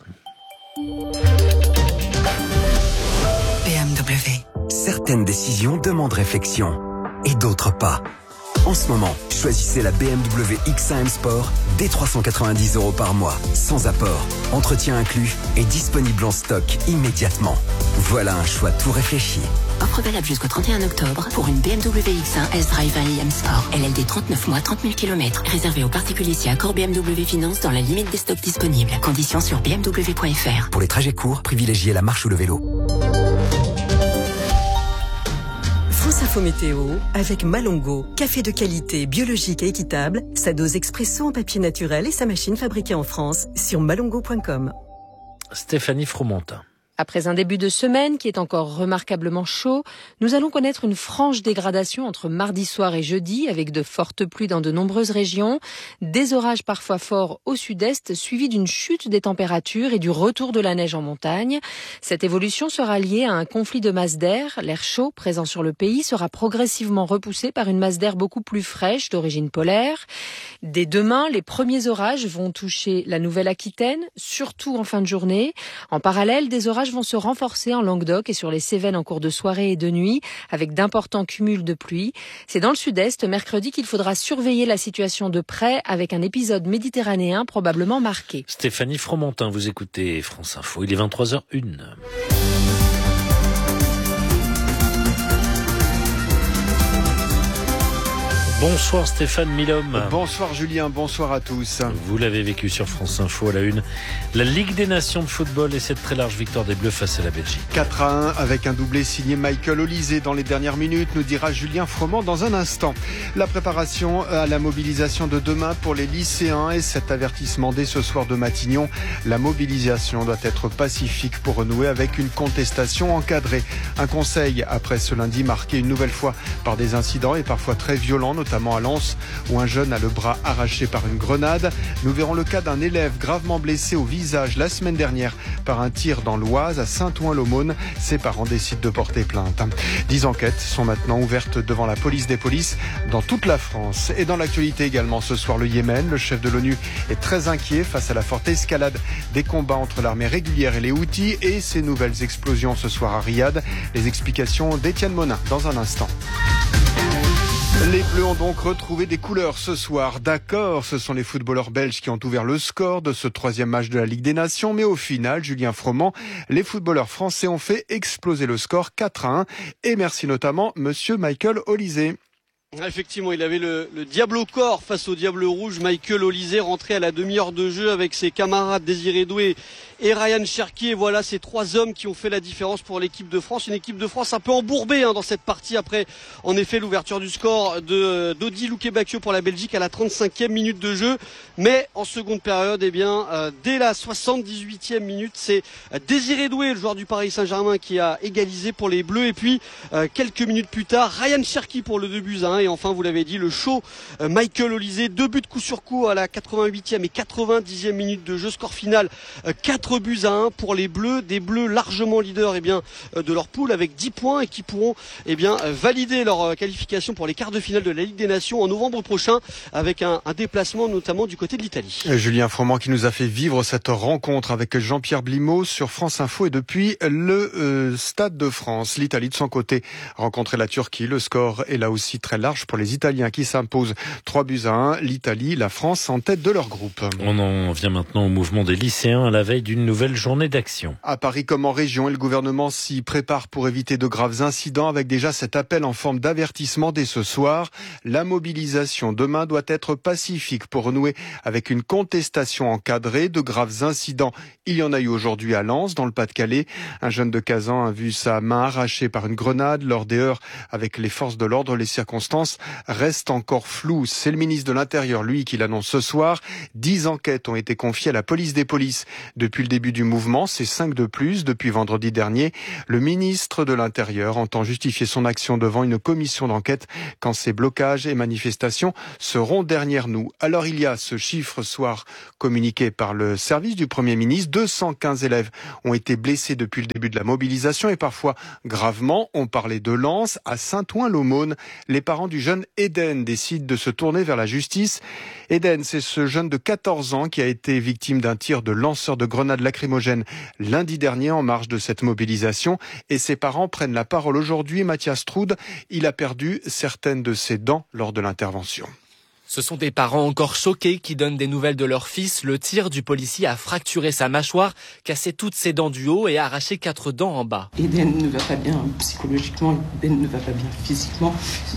B M W. Certaines décisions demandent réflexion et d'autres pas. En ce moment, choisissez la B M W X un M Sport dès trois cent quatre-vingt-dix euros par mois, sans apport, entretien inclus et disponible en stock immédiatement. Voilà un choix tout réfléchi. Offre valable jusqu'au trente et un octobre pour une B M W X un S-Drive un i M Sport. L L D trente-neuf mois, trente mille kilomètres. Réservé aux particuliers si accord B M W Finance dans la limite des stocks disponibles. Conditions sur b m w point f r. Pour les trajets courts, privilégiez la marche ou le vélo. France Info Météo avec Malongo, café de qualité, biologique et équitable, sa dose expresso en papier naturel et sa machine fabriquée en France sur malongo point com. Stéphanie Fromentin. Après un début de semaine qui est encore remarquablement chaud, nous allons connaître une franche dégradation entre mardi soir et jeudi avec de fortes pluies dans de nombreuses régions, des orages parfois forts au sud-est suivis d'une chute des températures et du retour de la neige en montagne. Cette évolution sera liée à un conflit de masse d'air. L'air chaud présent sur le pays sera progressivement repoussé par une masse d'air beaucoup plus fraîche d'origine polaire. Dès demain, les premiers orages vont toucher la Nouvelle-Aquitaine, surtout en fin de journée. En parallèle, des orages vont se renforcer en Languedoc et sur les Cévennes en cours de soirée et de nuit, avec d'importants cumuls de pluie. C'est dans le sud-est, mercredi, qu'il faudra surveiller la situation de près, avec un épisode méditerranéen probablement marqué. Stéphanie Fromentin, vous écoutez France Info, il est vingt-trois heures une. Bonsoir Stéphane Milhomme. Bonsoir Julien, bonsoir à tous. Vous l'avez vécu sur France Info à la une. La Ligue des Nations de football et cette très large victoire des Bleus face à la Belgique. quatre à un avec un doublé signé Michael Olysée dans les dernières minutes, nous dira Julien Froment dans un instant. La préparation à la mobilisation de demain pour les lycéens et cet avertissement dès ce soir de Matignon. La mobilisation doit être pacifique pour renouer avec une contestation encadrée. Un conseil après ce lundi marqué une nouvelle fois par des incidents et parfois très violents, notamment notamment à Lens, où un jeune a le bras arraché par une grenade. Nous verrons le cas d'un élève gravement blessé au visage la semaine dernière par un tir dans l'Oise à Saint-Ouen-l'Aumône. Ses parents décident de porter plainte. Dix enquêtes sont maintenant ouvertes devant la police des polices dans toute la France. Et dans l'actualité également ce soir, le Yémen. Le chef de l'ONU est très inquiet face à la forte escalade des combats entre l'armée régulière et les Houthis et ces nouvelles explosions ce soir à Riyad. Les explications d'Étienne Monin dans un instant. Les Bleus ont donc retrouvé des couleurs ce soir. D'accord, ce sont les footballeurs belges qui ont ouvert le score de ce troisième match de la Ligue des Nations. Mais au final, Julien Froment, les footballeurs français ont fait exploser le score quatre à un. Et merci notamment monsieur Michael Olysée. Effectivement, il avait le, le diable au corps face au diable rouge. Michael Olysée rentré à la demi-heure de jeu avec ses camarades Désiré Doué et Ryan Cherki. Et voilà ces trois hommes qui ont fait la différence pour l'équipe de France. Une équipe de France un peu embourbée hein, dans cette partie après, en effet, l'ouverture du score de d'Odi Loukebakio pour la Belgique à la trente-cinquième minute de jeu. Mais en seconde période, eh bien, euh, dès la soixante-dix-huitième minute, c'est Désiré Doué, le joueur du Paris Saint-Germain, qui a égalisé pour les Bleus. Et puis, euh, quelques minutes plus tard, Ryan Cherki pour le deux buts à un. Et enfin, vous l'avez dit, le show euh, Michael Olysée, deux buts coup sur coup à la quatre-vingt-huitième et quatre-vingt-dixième minute de jeu. Score final, euh, quatre buts à un pour les Bleus. Des Bleus largement leaders eh bien, euh, de leur poule avec dix points et qui pourront eh bien, euh, valider leur euh, qualification pour les quarts de finale de la Ligue des Nations en novembre prochain avec un, un déplacement notamment du côté de l'Italie. Julien Froment qui nous a fait vivre cette rencontre avec Jean-Pierre Blimaud sur France Info et depuis le euh, Stade de France. L'Italie de son côté rencontrait la Turquie. Le score est là aussi très large. large pour les Italiens qui s'imposent trois buts à un. L'Italie, la France en tête de leur groupe. On en vient maintenant au mouvement des lycéens à la veille d'une nouvelle journée d'action. À Paris comme en région, et le gouvernement s'y prépare pour éviter de graves incidents avec déjà cet appel en forme d'avertissement dès ce soir. La mobilisation demain doit être pacifique pour renouer avec une contestation encadrée. De graves incidents, il y en a eu aujourd'hui à Lens, dans le Pas-de-Calais. Un jeune de quinze ans a vu sa main arrachée par une grenade lors des heurts avec les forces de l'ordre. Les circonstances restent encore floues. C'est le ministre de l'Intérieur, lui, qui l'annonce ce soir. Dix enquêtes ont été confiées à la police des polices depuis le début du mouvement. C'est cinq de plus depuis vendredi dernier. Le ministre de l'Intérieur entend justifier son action devant une commission d'enquête quand ces blocages et manifestations seront derrière nous. Alors il y a ce chiffre soir communiqué par le service du Premier ministre. deux cent quinze élèves ont été blessés depuis le début de la mobilisation et parfois gravement. On parlait de Lens. À Saint-Ouen-l'Aumône, les parents du jeune Eden décident de se tourner vers la justice. Eden, c'est ce jeune de quatorze ans qui a été victime d'un tir de lanceur de grenades lacrymogènes lundi dernier en marge de cette mobilisation. Et ses parents prennent la parole aujourd'hui. Mathias Troud, il a perdu certaines de ses dents lors de l'intervention. Ce sont des parents encore choqués qui donnent des nouvelles de leur fils. Le tir du policier a fracturé sa mâchoire, cassé toutes ses dents du haut et arraché quatre dents en bas. Eden ne va pas bien psychologiquement, Eden ne va pas bien physiquement.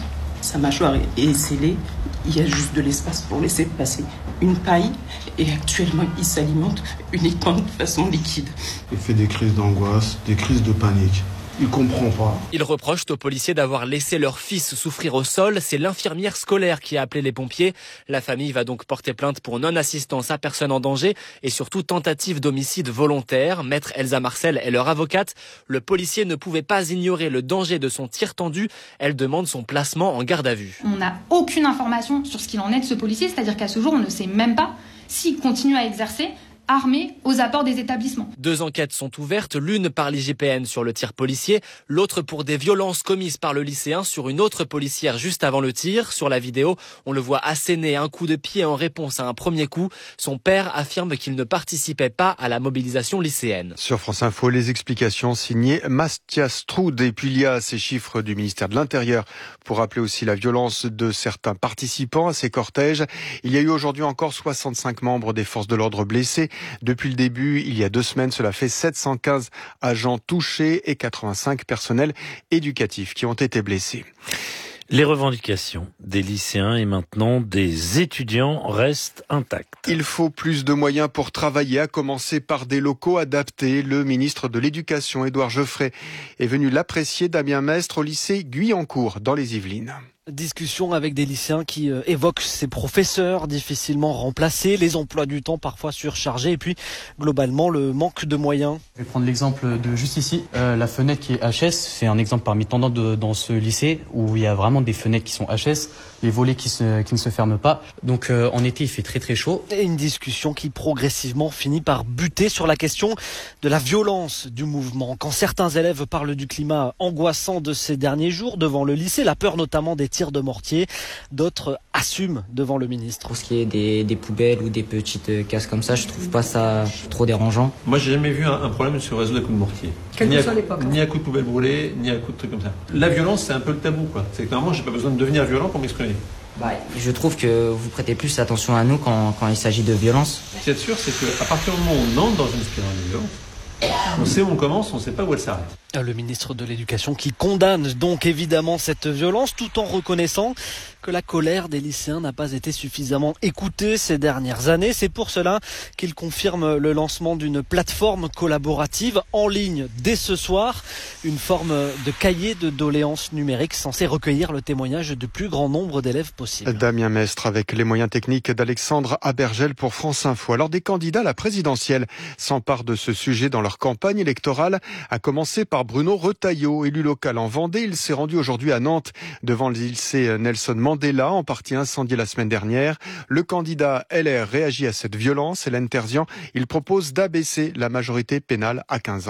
Sa mâchoire est scellée. Il y a juste de l'espace pour laisser passer une paille. Et actuellement, il s'alimente uniquement de façon liquide. Il fait des crises d'angoisse, des crises de panique. Il comprend pas. Ils reprochent aux policiers d'avoir laissé leur fils souffrir au sol. C'est l'infirmière scolaire qui a appelé les pompiers. La famille va donc porter plainte pour non-assistance à personne en danger et surtout tentative d'homicide volontaire. Maître Elsa Marcel est leur avocate. Le policier ne pouvait pas ignorer le danger de son tir tendu. Elle demande son placement en garde à vue. On n'a aucune information sur ce qu'il en est de ce policier, c'est-à-dire qu'à ce jour, on ne sait même pas s'il continue à exercer armés aux apports des établissements. Deux enquêtes sont ouvertes, l'une par l'I G P N sur le tir policier, l'autre pour des violences commises par le lycéen sur une autre policière juste avant le tir. Sur la vidéo, on le voit asséner un coup de pied en réponse à un premier coup. Son père affirme qu'il ne participait pas à la mobilisation lycéenne. Sur France Info, les explications signées Mathias Troud. Et puis il y a ces chiffres du ministère de l'Intérieur pour rappeler aussi la violence de certains participants à ces cortèges. Il y a eu aujourd'hui encore soixante-cinq membres des forces de l'ordre blessés. Depuis le début, il y a deux semaines, cela fait sept cent quinze agents touchés et quatre-vingt-cinq personnels éducatifs qui ont été blessés. Les revendications des lycéens et maintenant des étudiants restent intactes. Il faut plus de moyens pour travailler, à commencer par des locaux adaptés. Le ministre de l'Éducation, Édouard Geoffrey, est venu l'apprécier. Damien Mestre au lycée Guyancourt, dans les Yvelines. Discussion avec des lycéens qui euh, évoquent ces professeurs difficilement remplacés, les emplois du temps parfois surchargés et puis globalement le manque de moyens. Je vais prendre l'exemple de juste ici, euh, la fenêtre qui est H S, c'est un exemple parmi tant d'autres dans ce lycée où il y a vraiment des fenêtres qui sont H S, les volets qui, se, qui ne se ferment pas. Donc euh, en été il fait très très chaud. Et une discussion qui progressivement finit par buter sur la question de la violence du mouvement. Quand certains élèves parlent du climat angoissant de ces derniers jours devant le lycée, la peur notamment des tirs de mortier, d'autres assument devant le ministre. Pour ce qui est des, des poubelles ou des petites casses comme ça, je trouve pas ça trop dérangeant. Moi j'ai jamais vu un, un problème sur le réseau des coups de mortier. Quel ni, que à, soit l'époque, ni à coups de poubelle brûlée, ni à coups de trucs comme ça. La violence c'est un peu le tabou quoi. C'est que normalement j'ai pas besoin de devenir violent pour m'exprimer. Bah, je trouve que vous prêtez plus attention à nous quand, quand il s'agit de violence. Ce qu'il y a de sûr c'est qu'à partir du moment où on entre dans une spirale de violence, on sait où on commence, on sait pas où elle s'arrête. Le ministre de l'Éducation qui condamne donc évidemment cette violence tout en reconnaissant que la colère des lycéens n'a pas été suffisamment écoutée ces dernières années. C'est pour cela qu'il confirme le lancement d'une plateforme collaborative en ligne dès ce soir. Une forme de cahier de doléances numérique censé recueillir le témoignage du plus grand nombre d'élèves possible. Damien Mestre avec les moyens techniques d'Alexandre Abergel pour France Info. Alors des candidats à la présidentielle s'emparent de ce sujet dans leur campagne électorale, à commencer par Bruno Retailleau, élu local en Vendée. Il s'est rendu aujourd'hui à Nantes devant le lycée Nelson Mandela, en partie incendié la semaine dernière. Le candidat L R réagit à cette violence. Hélène Terzian, il propose d'abaisser la majorité pénale à quinze ans.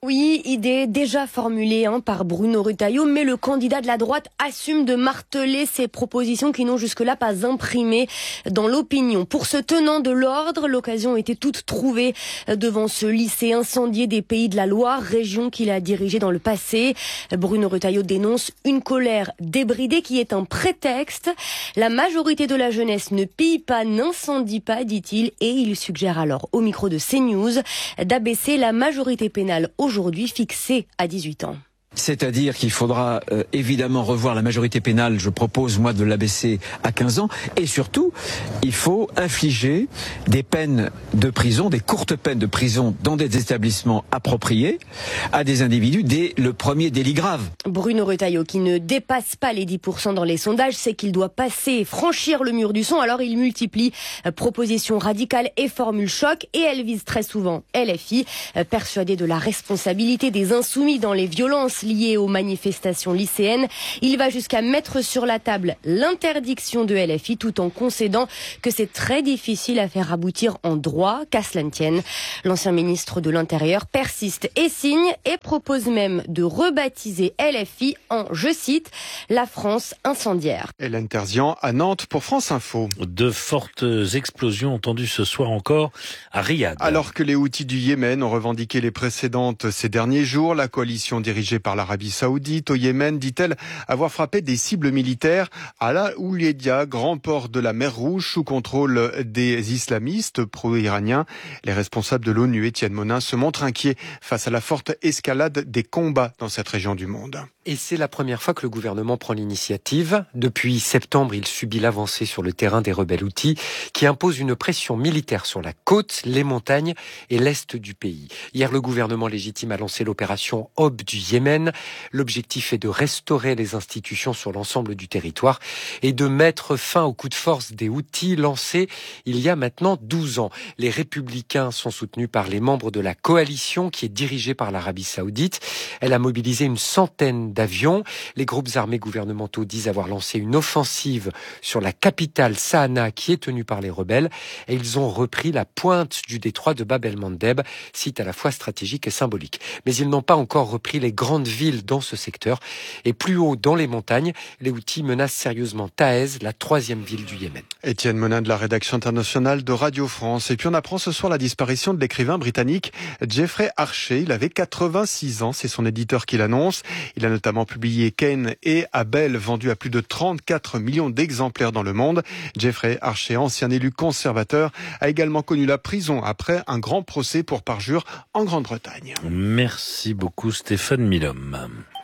Oui, idée déjà formulée hein, par Bruno Retailleau, mais le candidat de la droite assume de marteler ses propositions qui n'ont jusque-là pas imprimé dans l'opinion. Pour ce tenant de l'ordre, l'occasion était toute trouvée devant ce lycée incendié des Pays de la Loire, région qu'il a dirigée dans le passé. Bruno Retailleau dénonce une colère débridée qui est un prétexte. La majorité de la jeunesse ne pille pas, n'incendie pas, dit-il, et il suggère alors au micro de CNews d'abaisser la majorité pénale aujourd'hui fixée à dix-huit ans. C'est-à-dire qu'il faudra euh, évidemment revoir la majorité pénale, je propose moi de l'abaisser à quinze ans, et surtout, il faut infliger des peines de prison, des courtes peines de prison dans des établissements appropriés à des individus dès le premier délit grave. Bruno Retailleau, qui ne dépasse pas les dix pour cent dans les sondages, sait qu'il doit passer, franchir le mur du son, alors il multiplie euh, propositions radicales et formules choc, et elle vise très souvent L F I, euh, persuadé de la responsabilité des insoumis dans les violences liées aux manifestations lycéennes. Il va jusqu'à mettre sur la table l'interdiction de L F I tout en concédant que c'est très difficile à faire aboutir en droit, qu'à cela ne tienne. L'ancien ministre de l'Intérieur persiste et signe et propose même de rebaptiser L F I en, je cite, la France incendiaire. Hélène Terzian à Nantes pour France Info. De fortes explosions entendues ce soir encore à Riyad. Alors que les Houthis du Yémen ont revendiqué les précédentes ces derniers jours, la coalition dirigée par l'Arabie Saoudite au Yémen, dit-elle avoir frappé des cibles militaires à la Houleidia, grand port de la mer Rouge, sous contrôle des islamistes pro-iraniens. Les responsables de l'ONU, Étienne Monin, se montrent inquiets face à la forte escalade des combats dans cette région du monde. Et c'est la première fois que le gouvernement prend l'initiative. Depuis septembre, il subit l'avancée sur le terrain des rebelles Houthis qui imposent une pression militaire sur la côte, les montagnes et l'est du pays. Hier, le gouvernement légitime a lancé l'opération Aube du Yémen. L'objectif est de restaurer les institutions sur l'ensemble du territoire et de mettre fin au coup de force des Houthis lancé il y a maintenant douze ans. Les républicains sont soutenus par les membres de la coalition qui est dirigée par l'Arabie Saoudite. Elle a mobilisé une centaine d'avions. Les groupes armés gouvernementaux disent avoir lancé une offensive sur la capitale Sanaa qui est tenue par les rebelles et ils ont repris la pointe du détroit de Bab el-Mandeb, site à la fois stratégique et symbolique. Mais ils n'ont pas encore repris les grandes villes dans ce secteur et plus haut dans les montagnes, les Houthis menacent sérieusement Taez, la troisième ville du Yémen. Étienne Monin de la rédaction internationale de Radio France. Et puis on apprend ce soir la disparition de l'écrivain britannique Jeffrey Archer. Il avait quatre-vingt-six ans, c'est son éditeur qui l'annonce. Il a notamment publié Cain et Abel, vendus à plus de trente-quatre millions d'exemplaires dans le monde. Jeffrey Archer, ancien élu conservateur, a également connu la prison après un grand procès pour parjure en Grande-Bretagne. Merci beaucoup Stéphane Milhomme.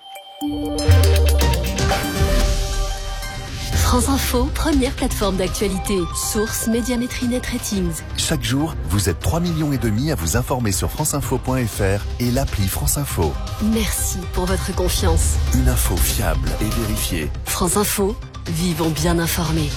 France Info, première plateforme d'actualité. Source Médiamétrie Net Ratings. Chaque jour, vous êtes trois millions et demi à vous informer sur franceinfo point f r et l'appli France Info. Merci pour votre confiance. Une info fiable et vérifiée. France Info, vivons bien informés.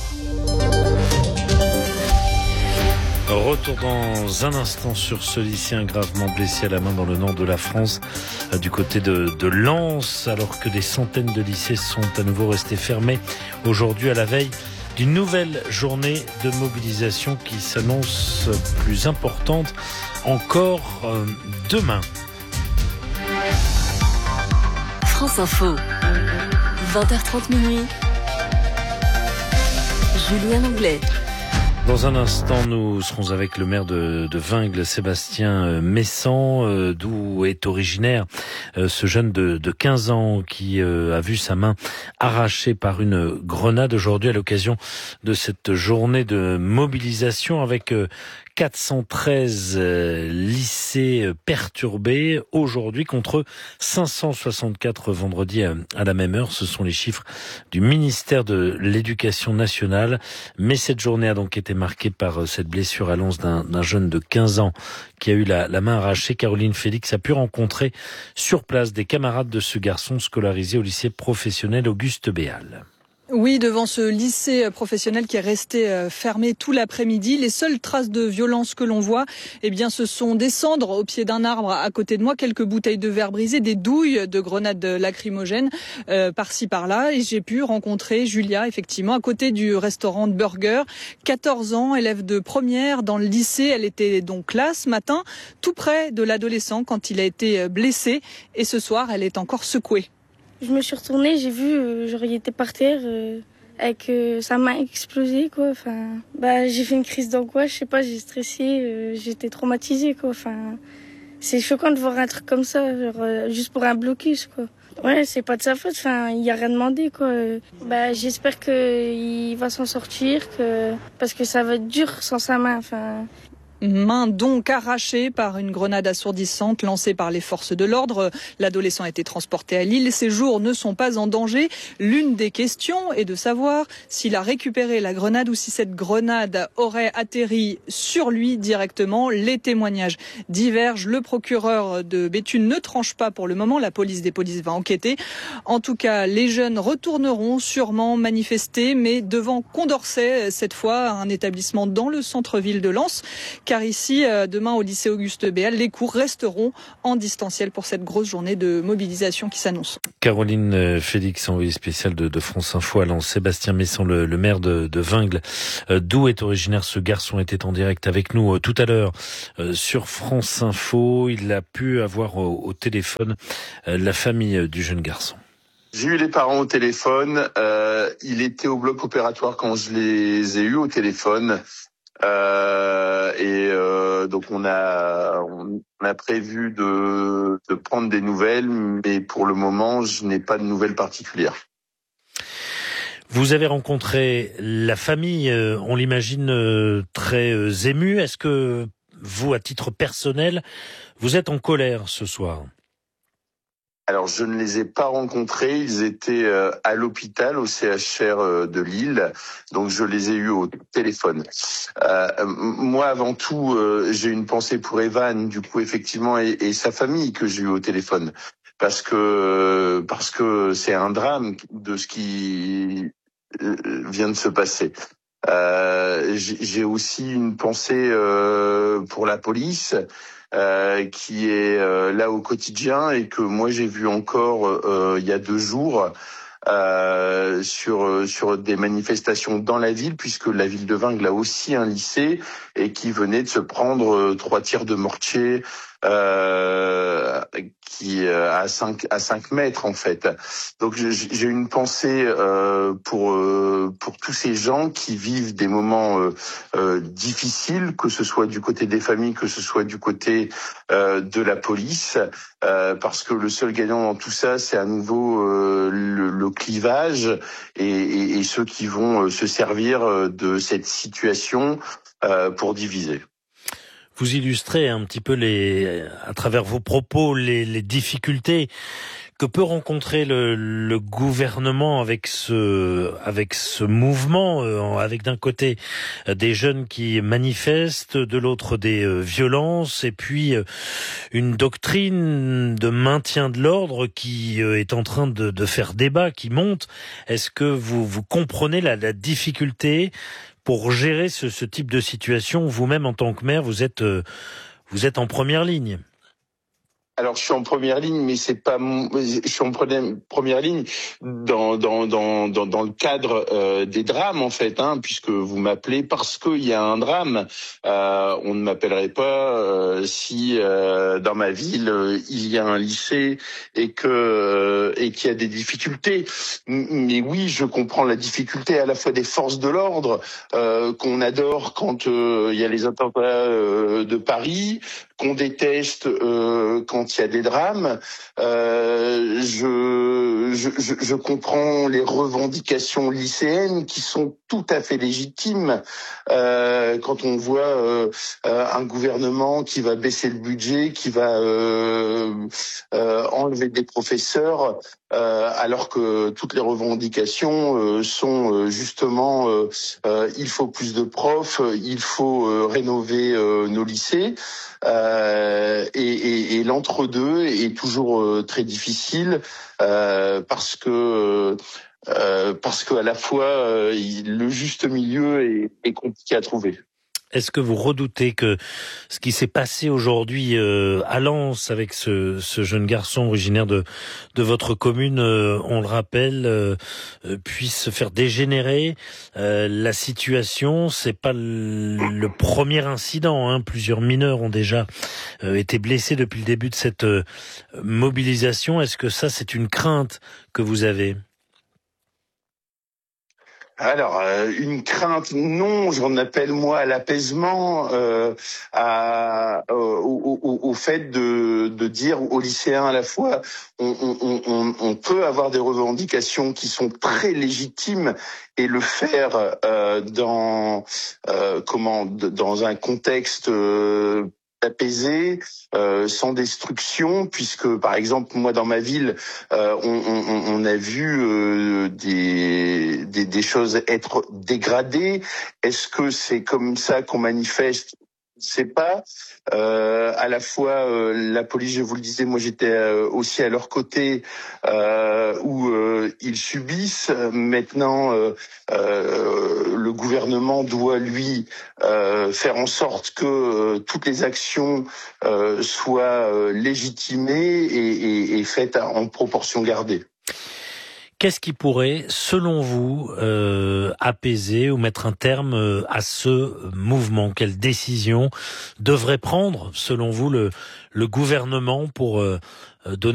Retour dans un instant sur ce lycéen gravement blessé à la main dans le nord de la France, euh, du côté de, de Lens, alors que des centaines de lycées sont à nouveau restés fermés aujourd'hui à la veille d'une nouvelle journée de mobilisation qui s'annonce plus importante encore euh, demain. France Info, vingt heures trente minuit. Julien Anglais. Dans un instant, nous serons avec le maire de, de Vingles, Sébastien Messan, euh, d'où est originaire euh, ce jeune de, de quinze ans qui euh, a vu sa main arrachée par une grenade aujourd'hui à l'occasion de cette journée de mobilisation avec euh, quatre cent treize euh, lycées perturbés aujourd'hui contre cinq cent soixante-quatre vendredi à, à la même heure. Ce sont les chiffres du ministère de l'Éducation nationale. Mais cette journée a donc été marquée par cette blessure à Lens d'un, d'un jeune de quinze ans qui a eu la, la main arrachée. Caroline Félix a pu rencontrer sur place des camarades de ce garçon scolarisé au lycée professionnel Auguste Béal. Oui, devant ce lycée professionnel qui est resté fermé tout l'après-midi. Les seules traces de violence que l'on voit, eh bien, ce sont des cendres au pied d'un arbre à côté de moi, quelques bouteilles de verre brisées, des douilles de grenades lacrymogènes euh, par-ci par-là. Et j'ai pu rencontrer Julia, effectivement, à côté du restaurant de burger. quatorze ans, élève de première dans le lycée. Elle était donc là ce matin, tout près de l'adolescent quand il a été blessé. Et ce soir, elle est encore secouée. Je me suis retournée, j'ai vu, euh, genre il était par terre, euh, avec euh, sa main explosée, quoi. Enfin, bah j'ai fait une crise d'angoisse, je sais pas, j'ai stressé, euh, j'étais traumatisée, quoi. Enfin, c'est choquant de voir un truc comme ça, genre euh, juste pour un blocus, quoi. Ouais, c'est pas de sa faute, enfin, il a rien demandé, quoi. Bah j'espère que il va s'en sortir, que parce que ça va être dur sans sa main, enfin. Main donc arrachée par une grenade assourdissante lancée par les forces de l'ordre. L'adolescent a été transporté à Lille. Ses jours ne sont pas en danger. L'une des questions est de savoir s'il a récupéré la grenade ou si cette grenade aurait atterri sur lui directement. Les témoignages divergent. Le procureur de Béthune ne tranche pas pour le moment. La police des polices va enquêter. En tout cas, les jeunes retourneront sûrement manifester, mais devant Condorcet, cette fois, un établissement dans le centre-ville de Lens. Car ici, demain au lycée Auguste Béal, les cours resteront en distanciel pour cette grosse journée de mobilisation qui s'annonce. Caroline Félix, envoyée spéciale de, de France Info à Lens. Sébastien Messon, le, le maire de, de Vingles, euh, d'où est originaire ce garçon, était en direct avec nous euh, tout à l'heure euh, sur France Info. Il a pu avoir au, au téléphone euh, la famille euh, du jeune garçon. J'ai eu les parents au téléphone. Euh, il était au bloc opératoire quand je les ai eus au téléphone. Euh, et euh, donc on a on a prévu de, de prendre des nouvelles, mais pour le moment je n'ai pas de nouvelles particulières. Vous avez rencontré la famille, on l'imagine très émue. Est-ce que vous, à titre personnel, vous êtes en colère ce soir ? Alors, je ne les ai pas rencontrés. Ils étaient euh, à l'hôpital, au C H R euh, de Lille. Donc, je les ai eus au téléphone. Euh, moi, avant tout, euh, j'ai une pensée pour Evan, du coup, effectivement, et, et sa famille que j'ai eu au téléphone. Parce que, parce que c'est un drame de ce qui vient de se passer. Euh, j'ai aussi une pensée euh, pour la police. Euh, qui est euh, là au quotidien et que moi j'ai vu encore euh, il y a deux jours euh, sur sur des manifestations dans la ville, puisque la ville de Vingles a aussi un lycée et qui venait de se prendre euh, trois tirs de mortier euh, qui euh, à cinq à cinq mètres en fait. Donc j'ai une pensée euh, pour euh, pour tous ces gens qui vivent des moments euh, euh, difficiles, que ce soit du côté des familles, que ce soit du côté euh, de la police, euh, parce que le seul gagnant dans tout ça, c'est à nouveau euh, le, le clivage et, et, et ceux qui vont se servir de cette situation euh, pour diviser. Vous illustrez un petit peu les, à travers vos propos, les, les difficultés que peut rencontrer le, le gouvernement avec ce, avec ce mouvement, euh, avec d'un côté euh, des jeunes qui manifestent, de l'autre des euh, violences, et puis euh, une doctrine de maintien de l'ordre qui euh, est en train de, de faire débat, qui monte. Est-ce que vous, vous comprenez la, la difficulté pour gérer ce, ce type de situation? Vous-même, en tant que maire, vous êtes, euh, vous êtes en première ligne. Alors je suis en première ligne, mais c'est pas mon... je suis en première ligne dans dans dans dans, dans le cadre euh, des drames en fait, hein, puisque vous m'appelez parce qu'il y a un drame. Euh, on ne m'appellerait pas euh, si euh, dans ma ville euh, il y a un lycée et que euh, et qu'il y a des difficultés. Mais oui, je comprends la difficulté à la fois des forces de l'ordre euh, qu'on adore quand euh, il y a les attentats euh, de Paris, qu'on déteste euh, quand il y a des drames. Euh, je, je, je comprends les revendications lycéennes qui sont tout à fait légitimes euh, quand on voit euh, un gouvernement qui va baisser le budget, qui va euh, euh, enlever des professeurs, euh, alors que toutes les revendications euh, sont euh, justement euh, euh, il faut plus de profs, il faut euh, rénover euh, nos lycées. Euh, et, et, et l'entre-deux est toujours euh, très difficile euh, parce que euh, parce qu'à la fois euh, il, le juste milieu est, est compliqué à trouver. Est-ce que vous redoutez que ce qui s'est passé aujourd'hui euh, à Lens avec ce, ce jeune garçon originaire de, de votre commune, euh, on le rappelle, euh, puisse se faire dégénérer euh, la situation? C'est pas le, le premier incident, hein. Plusieurs mineurs ont déjà euh, été blessés depuis le début de cette euh, mobilisation. Est-ce que ça, c'est une crainte que vous avez? Alors, euh, une crainte, non, j'en appelle moi à l'apaisement, euh, à, euh, au, au, au fait de, de dire aux lycéens à la fois, on, on, on, on peut avoir des revendications qui sont très légitimes et le faire euh, dans euh, comment dans un contexte euh, apaisé, euh, sans destruction, puisque par exemple moi dans ma ville, euh, on, on, on a vu euh, des, des des choses être dégradées. Est-ce que c'est comme ça qu'on manifeste? C'est pas euh, à la fois euh, la police, je vous le disais, moi j'étais euh, aussi à leur côté euh, où euh, ils subissent. Maintenant, euh, euh, le gouvernement doit lui euh, faire en sorte que euh, toutes les actions euh, soient euh, légitimées et, et, et faites en proportion gardée. Qu'est-ce qui pourrait, selon vous, euh, apaiser ou mettre un terme euh, à ce mouvement? Quelle décision devrait prendre, selon vous, le, le gouvernement pour euh, donner